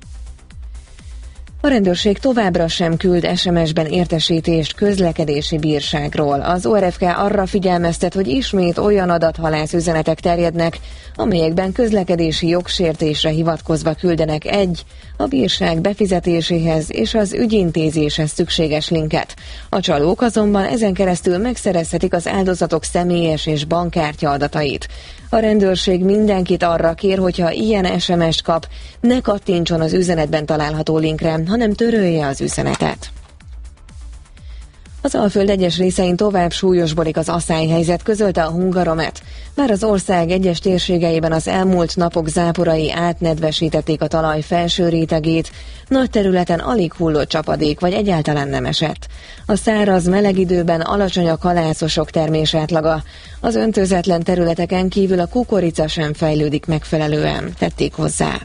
A rendőrség továbbra sem küld es em es-ben értesítést közlekedési bírságról. Az o er ef ká arra figyelmeztet, hogy ismét olyan adathalász üzenetek terjednek, amelyekben közlekedési jogsértésre hivatkozva küldenek egy, a bírság befizetéséhez és az ügyintézéshez szükséges linket. A csalók azonban ezen keresztül megszerezhetik az áldozatok személyes és bankkártya adatait. A rendőrség mindenkit arra kér, hogyha ilyen es em es-t kap, ne kattintson az üzenetben található linkre, hanem törölje az üzenetet. Az Alföld egyes részein tovább súlyosbodik az aszályhelyzet, közölte a Hungaromet. Bár az ország egyes térségeiben az elmúlt napok záporai átnedvesítették a talaj felső rétegét, nagy területen alig hullott csapadék, vagy egyáltalán nem esett. A száraz, meleg időben alacsony a kalászosok termésátlaga. Az öntőzetlen területeken kívül a kukorica sem fejlődik megfelelően, tették hozzá.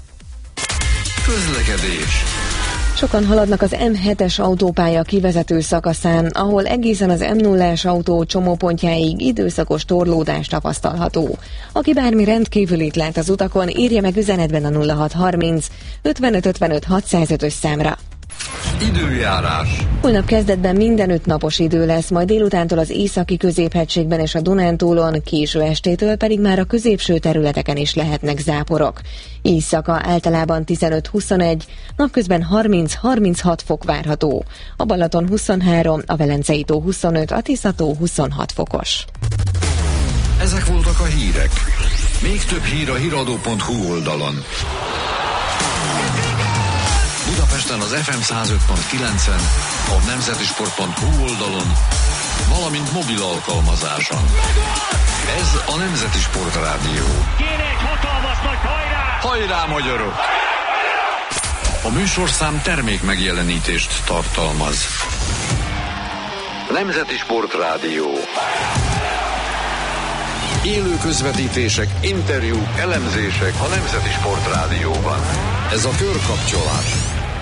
Közlekedés. Sokan haladnak az M hetes autópálya kivezető szakaszán, ahol egészen az M nullás autó csomópontjáig időszakos torlódás tapasztalható. Aki bármi rendkívülit lát az utakon, írja meg üzenetben a nulla hat harminc ötvenöt ötvenöt hatszázötös számra. Időjárás. Holnap kezdetben mindenütt napos idő lesz, majd délutántól az északi középhegységben és a Dunántúlon, késő estétől pedig már a középső területeken is lehetnek záporok. Éjszaka általában tizenöt-huszonegy, napközben harminc-harminchat fok várható. A Balaton huszonhárom, a Velencei tó huszonöt, a Tisza-tó huszonhat fokos. Ezek voltak a hírek. Még több hír a híradó pont hu oldalon. Budapesten az ef em száz öt pont kilencen, a nemzetisport pont hu oldalon, valamint mobil alkalmazáson. Ez a Nemzeti Sport Rádió. Kéne egy hatalmas nagy hajrá! Hajrá, magyarok! A műsorszám termék megjelenítést tartalmaz. Nemzeti Sport Rádió. Élő közvetítések, interjúk, elemzések a Nemzeti Sport Rádióban. Ez a körkapcsolás.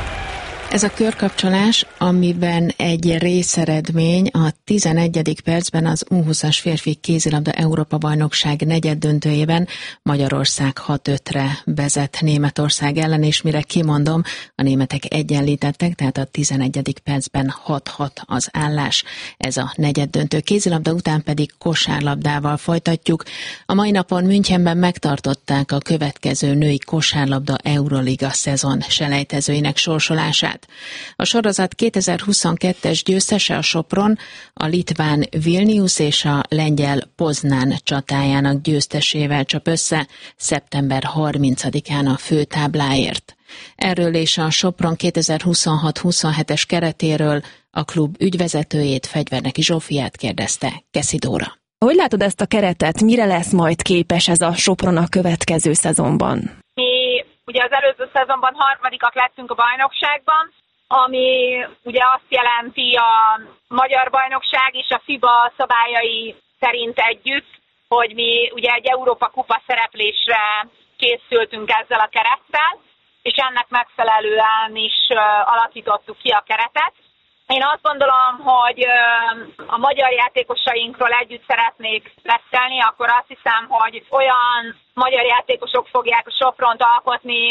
Ez a körkapcsolás, amiben egy részeredmény a tizenegyedik percben az U húszas férfi kézilabda Európa-bajnokság negyeddöntőjében Magyarország hat ötre vezet Németország ellen, és mire kimondom, a németek egyenlítettek, tehát a tizenegyedik percben hat hat az állás. Ez a negyeddöntő. Kézilabda után pedig kosárlabdával folytatjuk. A mai napon Münchenben megtartották a következő női kosárlabda Euroliga szezon selejtezőinek sorsolását. A sorozat kétezer-huszonkettes győztese a Sopron, a litván Vilnius és a lengyel Poznán csatájának győztesével csap össze szeptember harmincadikán a főtábláért. Erről és a Sopron kétezer-huszonhat huszonhetes keretéről a klub ügyvezetőjét, Fegyverneki Zsófiát kérdezte Keszi Dóra. Hogy látod ezt a keretet, mire lesz majd képes ez a Sopron a következő szezonban? Mi ugye az előző szezonban harmadikak lettünk a bajnokságban, ami ugye azt jelenti a magyar bajnokság és a FIBA szabályai szerint együtt, hogy mi ugye egy Európa kupa szereplésre készültünk ezzel a kerettel, és ennek megfelelően is alakítottuk ki a keretet. Én azt gondolom, hogy a magyar játékosainkról együtt szeretnék beszélni, akkor azt hiszem, hogy olyan magyar játékosok fogják a Sopront alkotni,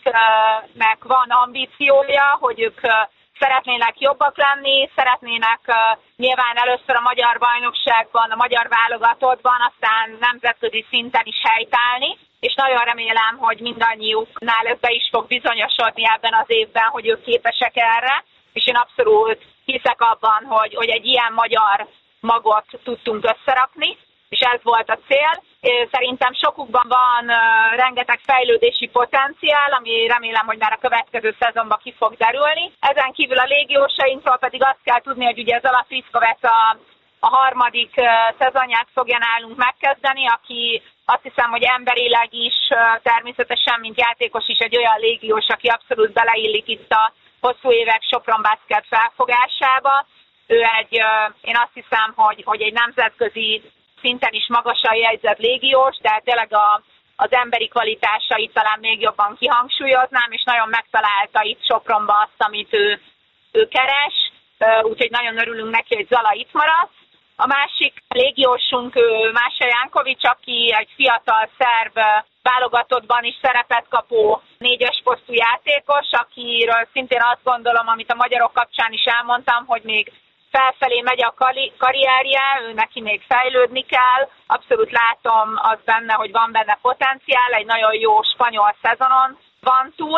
akiknek van ambíciója, hogy ők szeretnének jobbak lenni, szeretnének nyilván először a magyar bajnokságban, a magyar válogatottban, aztán nemzetközi szinten is helytállni, és nagyon remélem, hogy mindannyiuknál ez be is fog bizonyosodni ebben az évben, hogy ők képesek erre, és én abszolút hiszek abban, hogy, hogy egy ilyen magyar magot tudtunk összerakni, és ez volt a cél. Szerintem sokukban van uh, rengeteg fejlődési potenciál, ami remélem, hogy már a következő szezonban ki fog derülni. Ezen kívül a légiósainkról pedig azt kell tudni, hogy ugye az Alasz Viszkovec a, a harmadik uh, szezonját fogja nálunk megkezdeni, aki azt hiszem, hogy emberileg is uh, természetesen, mint játékos is egy olyan légiós, aki abszolút beleillik itt a hosszú évek Sopron Basket felfogásába. Ő egy, én azt hiszem, hogy, hogy egy nemzetközi szinten is magasan jegyzett légiós, de tényleg a, az emberi kvalitásait talán még jobban kihangsúlyoznám, és nagyon megtalálta itt Sopronban azt, amit ő, ő keres, úgyhogy nagyon örülünk neki, hogy Zala itt maradt. A másik légiósunk Mása Jánkovics, aki egy fiatal szerb válogatottban is szerepet kapó négyes posztú játékos, akiről szintén azt gondolom, amit a magyarok kapcsán is elmondtam, hogy még felfelé megy a karrierje, ő neki még fejlődni kell. Abszolút látom azt benne, hogy van benne potenciál, egy nagyon jó spanyol szezonon van túl.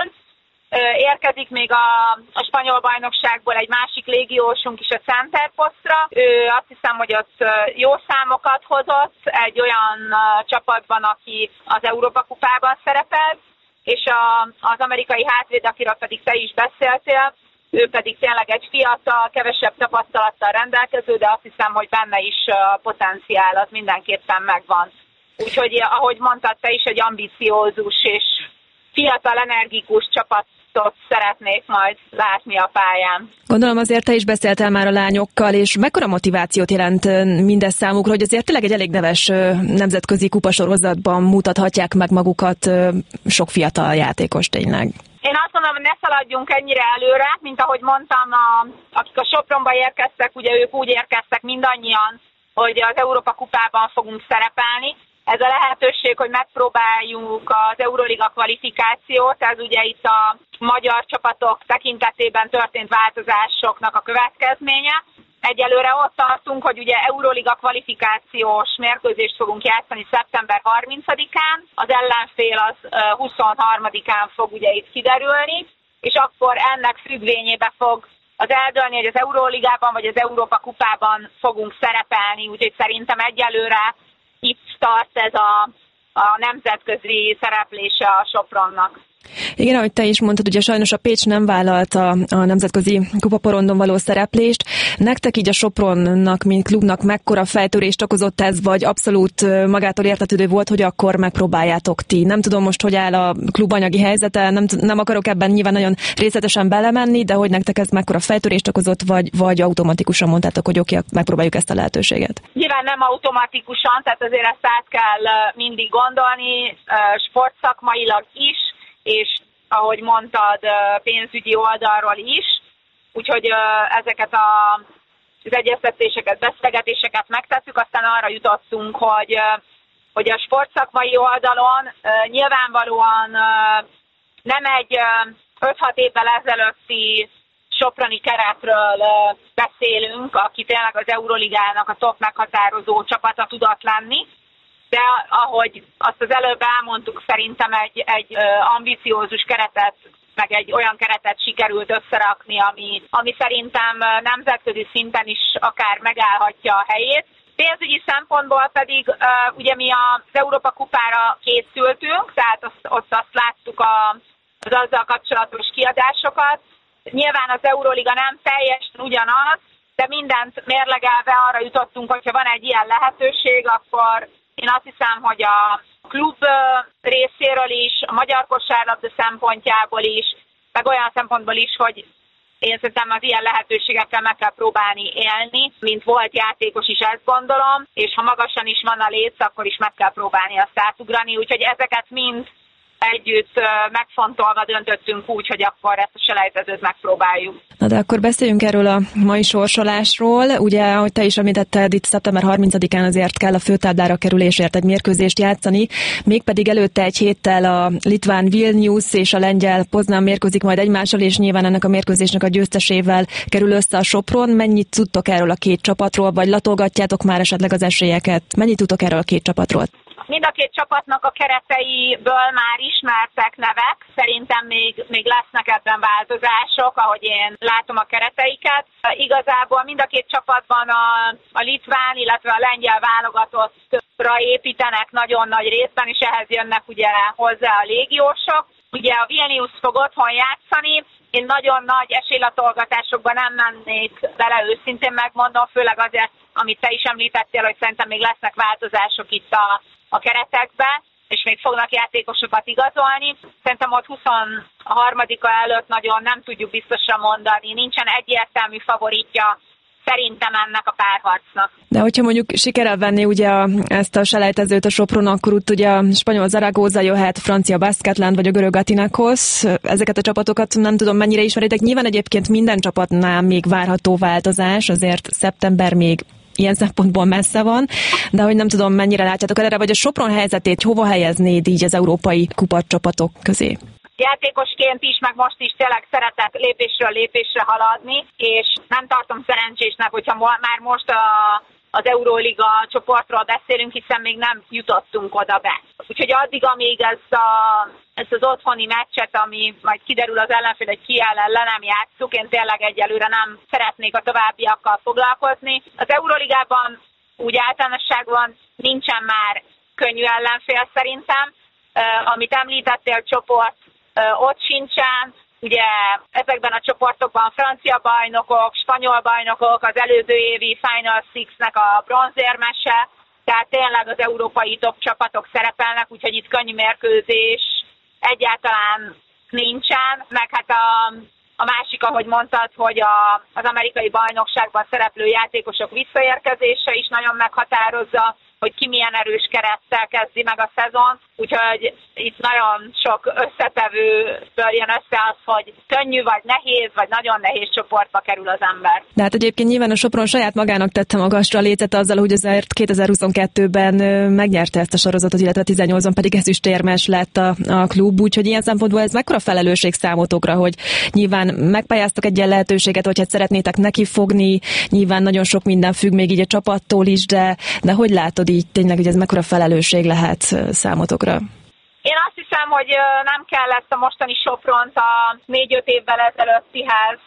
Érkezik még a, a spanyol bajnokságból egy másik légiósunk is a center posztra. Ő azt hiszem, hogy ott jó számokat hozott egy olyan csapatban, aki az Európa kupában szerepel, és a, az amerikai hátvéd, akiről pedig te is beszéltél, ő pedig tényleg egy fiatal, kevesebb tapasztalattal rendelkező, de azt hiszem, hogy benne is a potenciál az mindenképpen megvan. Úgyhogy, ahogy mondtad te is, egy ambiciózus és fiatal, energikus csapatot szeretnék majd látni a pályán. Gondolom azért te is beszéltél már a lányokkal, és mekkora motivációt jelent mindez számukra, hogy azért tényleg egy elég neves nemzetközi kupasorozatban mutathatják meg magukat sok fiatal játékos tényleg. Én azt mondom, hogy ne szaladjunk ennyire előre, mint ahogy mondtam, a, akik a Sopronba érkeztek, ugye ők úgy érkeztek mindannyian, hogy az Európa kupában fogunk szerepelni. Ez a lehetőség, hogy megpróbáljuk az Euroliga kvalifikációt, ez ugye itt a magyar csapatok tekintetében történt változásoknak a következménye. Egyelőre ott tartunk, hogy ugye Euroliga kvalifikációs mérkőzést fogunk játszani szeptember harmincadikán, az ellenfél az huszonharmadikán fog ugye itt kiderülni, és akkor ennek függvényében fog az eldőlni, hogy az Euroligában vagy az Európa kupában fogunk szerepelni, úgyhogy szerintem egyelőre itt tart ez a, a nemzetközi szereplése a Sopronnak. Igen, ahogy te is mondtad, ugye sajnos a Pécs nem vállalta a nemzetközi kupaporondon való szereplést. Nektek így a Sopronnak, mint klubnak mekkora fejtörést okozott ez, vagy abszolút magától értetődő volt, hogy akkor megpróbáljátok ti? Nem tudom most, hogy áll a klub anyagi helyzete, nem, nem akarok ebben nyilván nagyon részletesen belemenni, de hogy nektek ez mekkora fejtörést okozott, vagy, vagy automatikusan mondtátok, hogy oké, okay, megpróbáljuk ezt a lehetőséget? Nyilván nem automatikusan, tehát azért ezt át kell mindig gondolni, sportszakmailag is, és ahogy mondtad, pénzügyi oldalról is. Úgyhogy ezeket a, az egyeztetéseket, beszélgetéseket megtettük, aztán arra jutottunk, hogy, hogy a sportszakmai oldalon nyilvánvalóan nem egy öt-hat évvel ezelőtti soproni keretről beszélünk, aki tényleg az Euroligának a top meghatározó csapata tudott lenni, de ahogy azt az előbb elmondtuk, szerintem egy, egy ambiciózus keretet, meg egy olyan keretet sikerült összerakni, ami, ami szerintem nemzetközi szinten is akár megállhatja a helyét. Pénzügyi szempontból pedig uh, ugye mi az Európa kupára készültünk, tehát azt, ott azt láttuk a, az azzal kapcsolatos kiadásokat. Nyilván az Euroliga nem teljesen ugyanaz, de mindent mérlegelve arra jutottunk, hogyha van egy ilyen lehetőség, akkor én azt hiszem, hogy a klub részéről is, a magyar kosárlabda szempontjából is, meg olyan szempontból is, hogy én szerintem az ilyen lehetőségekkel meg kell próbálni élni, mint volt játékos is, ezt gondolom, és ha magasan is van a léc, akkor is meg kell próbálni azt átugrani, úgyhogy ezeket mind együtt megfontolva döntöttünk úgy, hogy akkor ezt a selejtezőt megpróbáljuk. Na de akkor beszéljünk erről a mai sorsolásról. Ugye, ahogy te is említetted, itt szeptember harmincadikán azért kell a főtáblára kerülésért egy mérkőzést játszani, mégpedig előtte egy héttel a litván Vilnius és a lengyel Poznan mérkőzik majd egymással, és nyilván ennek a mérkőzésnek a győztesével kerül össze a Sopron. Mennyit tudtok erről a két csapatról, vagy latolgatjátok már esetleg az esélyeket? Mennyit tudtok erről a két csapatról? Mind a két csapatnak a kereteiből már ismertek nevek, szerintem még, még lesznek ebben változások, ahogy én látom a kereteiket. Igazából mind a két csapatban a, a litván, illetve a lengyel válogatottra építenek nagyon nagy részben, és ehhez jönnek ugye hozzá a légiósok. Ugye a Vilnius fog otthon játszani, én nagyon nagy esélylatolgatásokban nem mennék bele, őszintén megmondom, főleg azért, amit te is említettél, hogy szerintem még lesznek változások itt a a keretekbe, és még fognak játékosokat igazolni. Szerintem ott huszonharmadika előtt nagyon nem tudjuk biztosra mondani, nincsen egyértelmű favoritja szerintem ennek a párharcnak. De hogyha mondjuk sikerrel venni ugye a, ezt a selejtezőt a Sopron, akkor ott ugye a spanyol Zaragoza jöhet, francia Basketland vagy a görög Atinakos. Ezeket a csapatokat nem tudom mennyire ismeritek. Nyilván egyébként minden csapatnál még várható változás, azért szeptember még ilyen szempontból messze van, de hogy nem tudom, mennyire látjátok erre, vagy a Sopron helyzetét hova helyeznéd így az európai kupacsapatok közé? Játékosként is, meg most is tényleg szeretek lépésről lépésre haladni, és nem tartom szerencsésnek, hogyha már most a, az Euróliga csoportról beszélünk, hiszen még nem jutottunk oda be. Úgyhogy addig, amíg ezt, a, ezt az otthoni meccset, ami majd kiderül az ellenfél, hogy ki ellen le nem játsszuk, én tényleg egyelőre nem szeretnék a továbbiakkal foglalkozni. Az Euróligában úgy általánosságban nincsen már könnyű ellenfél szerintem. Uh, amit említettél, csoport, uh, ott sincsen. Ugye ezekben a csoportokban francia bajnokok, spanyol bajnokok, az előző évi Final Six-nek a bronzérmese, tehát tényleg az európai top csapatok szerepelnek, úgyhogy itt könnyű mérkőzés egyáltalán nincsen, meg hát a, a másik, ahogy mondtad, hogy a, az amerikai bajnokságban szereplő játékosok visszaérkezése is nagyon meghatározza, hogy ki milyen erős kerettel kezdi meg a szezon, úgyhogy itt nagyon sok összetevőből jön össze az, hogy könnyű vagy nehéz, vagy nagyon nehéz csoportba kerül az ember. De hát egyébként nyilván a Sopron saját magának tette magasra a lécet azzal, hogy azért kétezer-huszonkettőben megnyerte ezt a sorozatot, illetve tizennyolcban pedig ezüstérmes lett a, a klub, úgyhogy ilyen szempontból ez mekkora felelősség számotokra, hogy nyilván megpályáztok egy ilyen lehetőséget, hogy hát szeretnétek neki fogni, nyilván nagyon sok minden függ még így a csapattól is, de, de hogy látod így tényleg, hogy ez mekkora felelősség lehet számotokra? Én azt hiszem, hogy nem kell ezt a mostani Sopront a négy-öt évvel ezelőttihez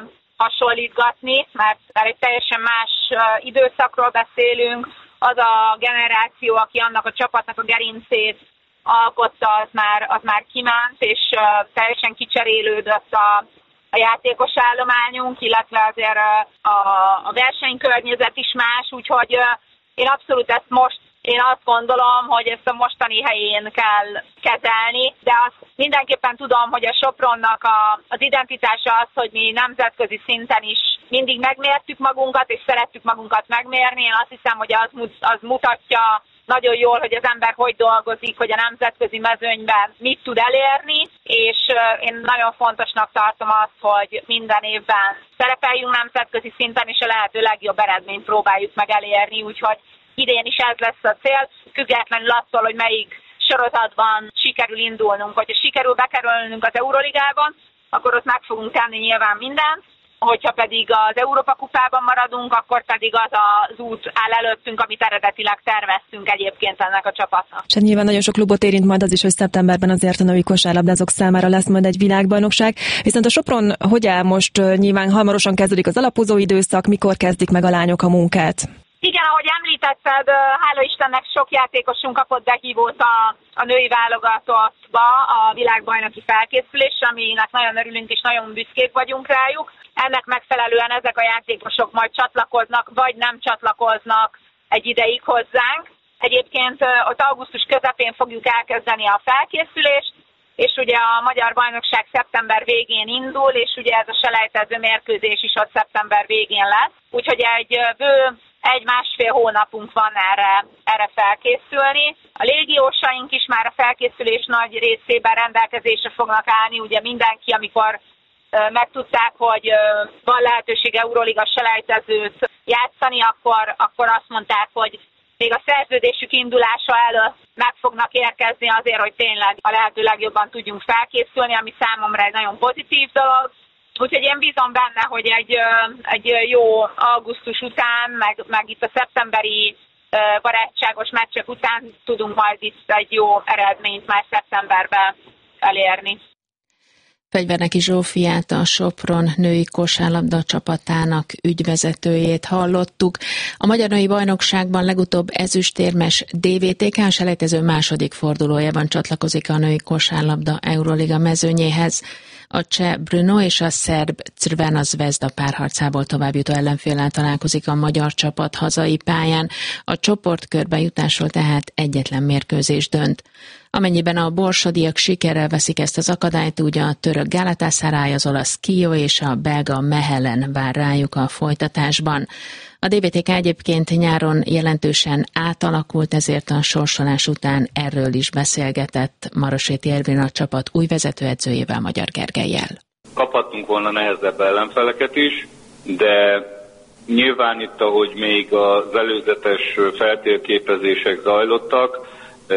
hasonlítgatni, mert egy teljesen más időszakról beszélünk. Az a generáció, aki annak a csapatnak a gerincét alkotta, az már, az már kiment, és teljesen kicserélődött a, a játékos állományunk, illetve azért a, a versenykörnyezet is más, úgyhogy én abszolút ezt most, én azt gondolom, hogy ezt a mostani helyén kell kezelni, de azt mindenképpen tudom, hogy a Sopronnak a, az identitása az, hogy mi nemzetközi szinten is mindig megmértük magunkat, és szerettük magunkat megmérni. Én azt hiszem, hogy az, az mutatja nagyon jól, hogy az ember hogy dolgozik, hogy a nemzetközi mezőnyben mit tud elérni, és én nagyon fontosnak tartom azt, hogy minden évben szerepeljünk nemzetközi szinten, és a lehető legjobb eredményt próbáljuk meg elérni, úgyhogy idén is ez lesz a cél, függetlenül attól, hogy melyik sorozatban sikerül indulnunk. Hogyha sikerül bekerülnünk az Euroligában, akkor ott meg fogunk tenni nyilván mindent, hogyha pedig az Európa kupában maradunk, akkor pedig az az út áll előttünk, amit eredetileg terveztünk egyébként ennek a csapatnak. És nyilván nagyon sok klubot érint majd az is, hogy szeptemberben azért a női kosárlabdázók számára lesz majd egy világbajnokság. Viszont a Sopron hogy áll most? Nyilván hamarosan kezdődik az alapozó időszak, mikor kezdik meg a lányok a munkát? Igen, ahogy említetted, hála Istennek sok játékosunk kapott behívót a, a női válogatottba a világbajnoki felkészülésre, aminek nagyon örülünk és nagyon büszkék vagyunk rájuk. Ennek megfelelően ezek a játékosok majd csatlakoznak, vagy nem csatlakoznak egy ideig hozzánk. Egyébként ott augusztus közepén fogjuk elkezdeni a felkészülést, és ugye a Magyar Bajnokság szeptember végén indul, és ugye ez a selejtező mérkőzés is ott szeptember végén lesz. Úgyhogy egy bő egy-másfél hónapunk van erre, erre felkészülni. A légiósaink is már a felkészülés nagy részében rendelkezésre fognak állni, ugye mindenki, amikor megtudták, hogy van lehetőség Euroliga selejtezőt játszani, akkor, akkor azt mondták, hogy még a szerződésük indulása előtt meg fognak érkezni azért, hogy tényleg a lehető legjobban tudjunk felkészülni, ami számomra egy nagyon pozitív dolog. Úgyhogy én bízom benne, hogy egy, egy jó augusztus után, meg, meg itt a szeptemberi barátságos meccsek után tudunk majd itt egy jó eredményt már szeptemberben elérni. Fegyverneki Zsófiát, a Sopron női kosárlabda csapatának ügyvezetőjét hallottuk. A Magyar Női Bajnokságban legutóbb ezüstérmes dé vé té ká selejtező második fordulójában csatlakozik a női kosárlabda Euroliga mezőnyéhez. A cseh Brno és a szerb Crvena Zvezda párharcából továbbjutó ellenféllel találkozik a magyar csapat hazai pályán. A csoportkörbe jutásról tehát egyetlen mérkőzés dönt. Amennyiben a borsodiak sikerrel veszik ezt az akadályt, ugye a török Galatasaray, az olasz Kio és a belga Mechelen vár rájuk a folytatásban. A dé vé té ká egyébként nyáron jelentősen átalakult, ezért a sorsolás után erről is beszélgetett Maroséti Ervin, a csapat új vezetőedzőjével, Magyar Gergellyel. Kaphattunk volna nehezebb ellenfeleket is, de nyilván itt, ahogy még az előzetes feltérképezések zajlottak,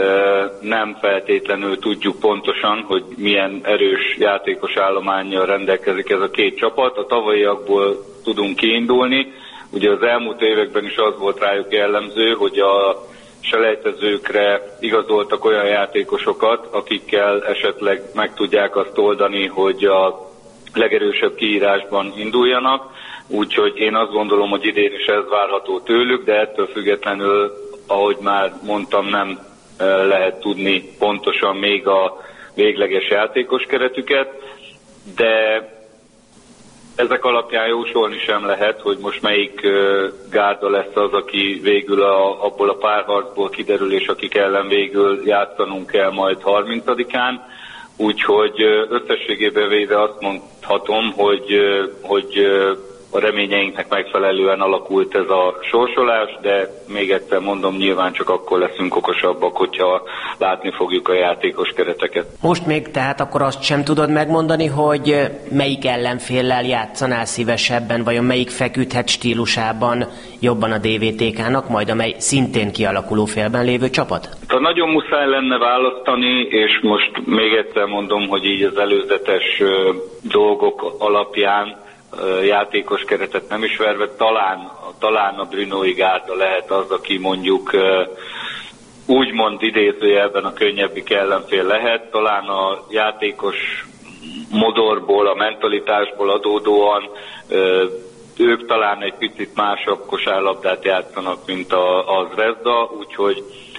nem feltétlenül tudjuk pontosan, hogy milyen erős játékos állománnyal rendelkezik ez a két csapat. A tavalyiakból tudunk kiindulni. Ugye az elmúlt években is az volt rájuk jellemző, hogy a selejtezőkre igazoltak olyan játékosokat, akikkel esetleg meg tudják azt oldani, hogy a legerősebb kiírásban induljanak. Úgyhogy én azt gondolom, hogy idén is ez várható tőlük, de ettől függetlenül, ahogy már mondtam, nem lehet tudni pontosan még a végleges játékos keretüket, de ezek alapján jósolni sem lehet, hogy most melyik gárda lesz az, aki végül a, abból a párharcból kiderül, és akik ellen végül játszanunk kell majd harmincadikán. Úgyhogy összességében véve azt mondhatom, hogy, hogy a reményeinknek megfelelően alakult ez a sorsolás, de még egyszer mondom, nyilván csak akkor leszünk okosabbak, hogyha látni fogjuk a játékos kereteket. Most még tehát akkor azt sem tudod megmondani, hogy melyik ellenféllel játszanál szívesebben, vajon melyik feküdhet stílusában jobban a dé vé té ká-nak, majd amely szintén kialakuló félben lévő csapat? Tehát nagyon muszáj lenne választani, és most még egyszer mondom, hogy így az előzetes dolgok alapján játékos keretet nem ismerve, talán, talán a Brunói gárda lehet az, aki mondjuk úgymond idézőjelben a könnyebbik ellenfél lehet, talán a játékos modorból, a mentalitásból adódóan ők talán egy picit másabb kosárlabdát játszanak, mint a, a Zvezda, úgyhogy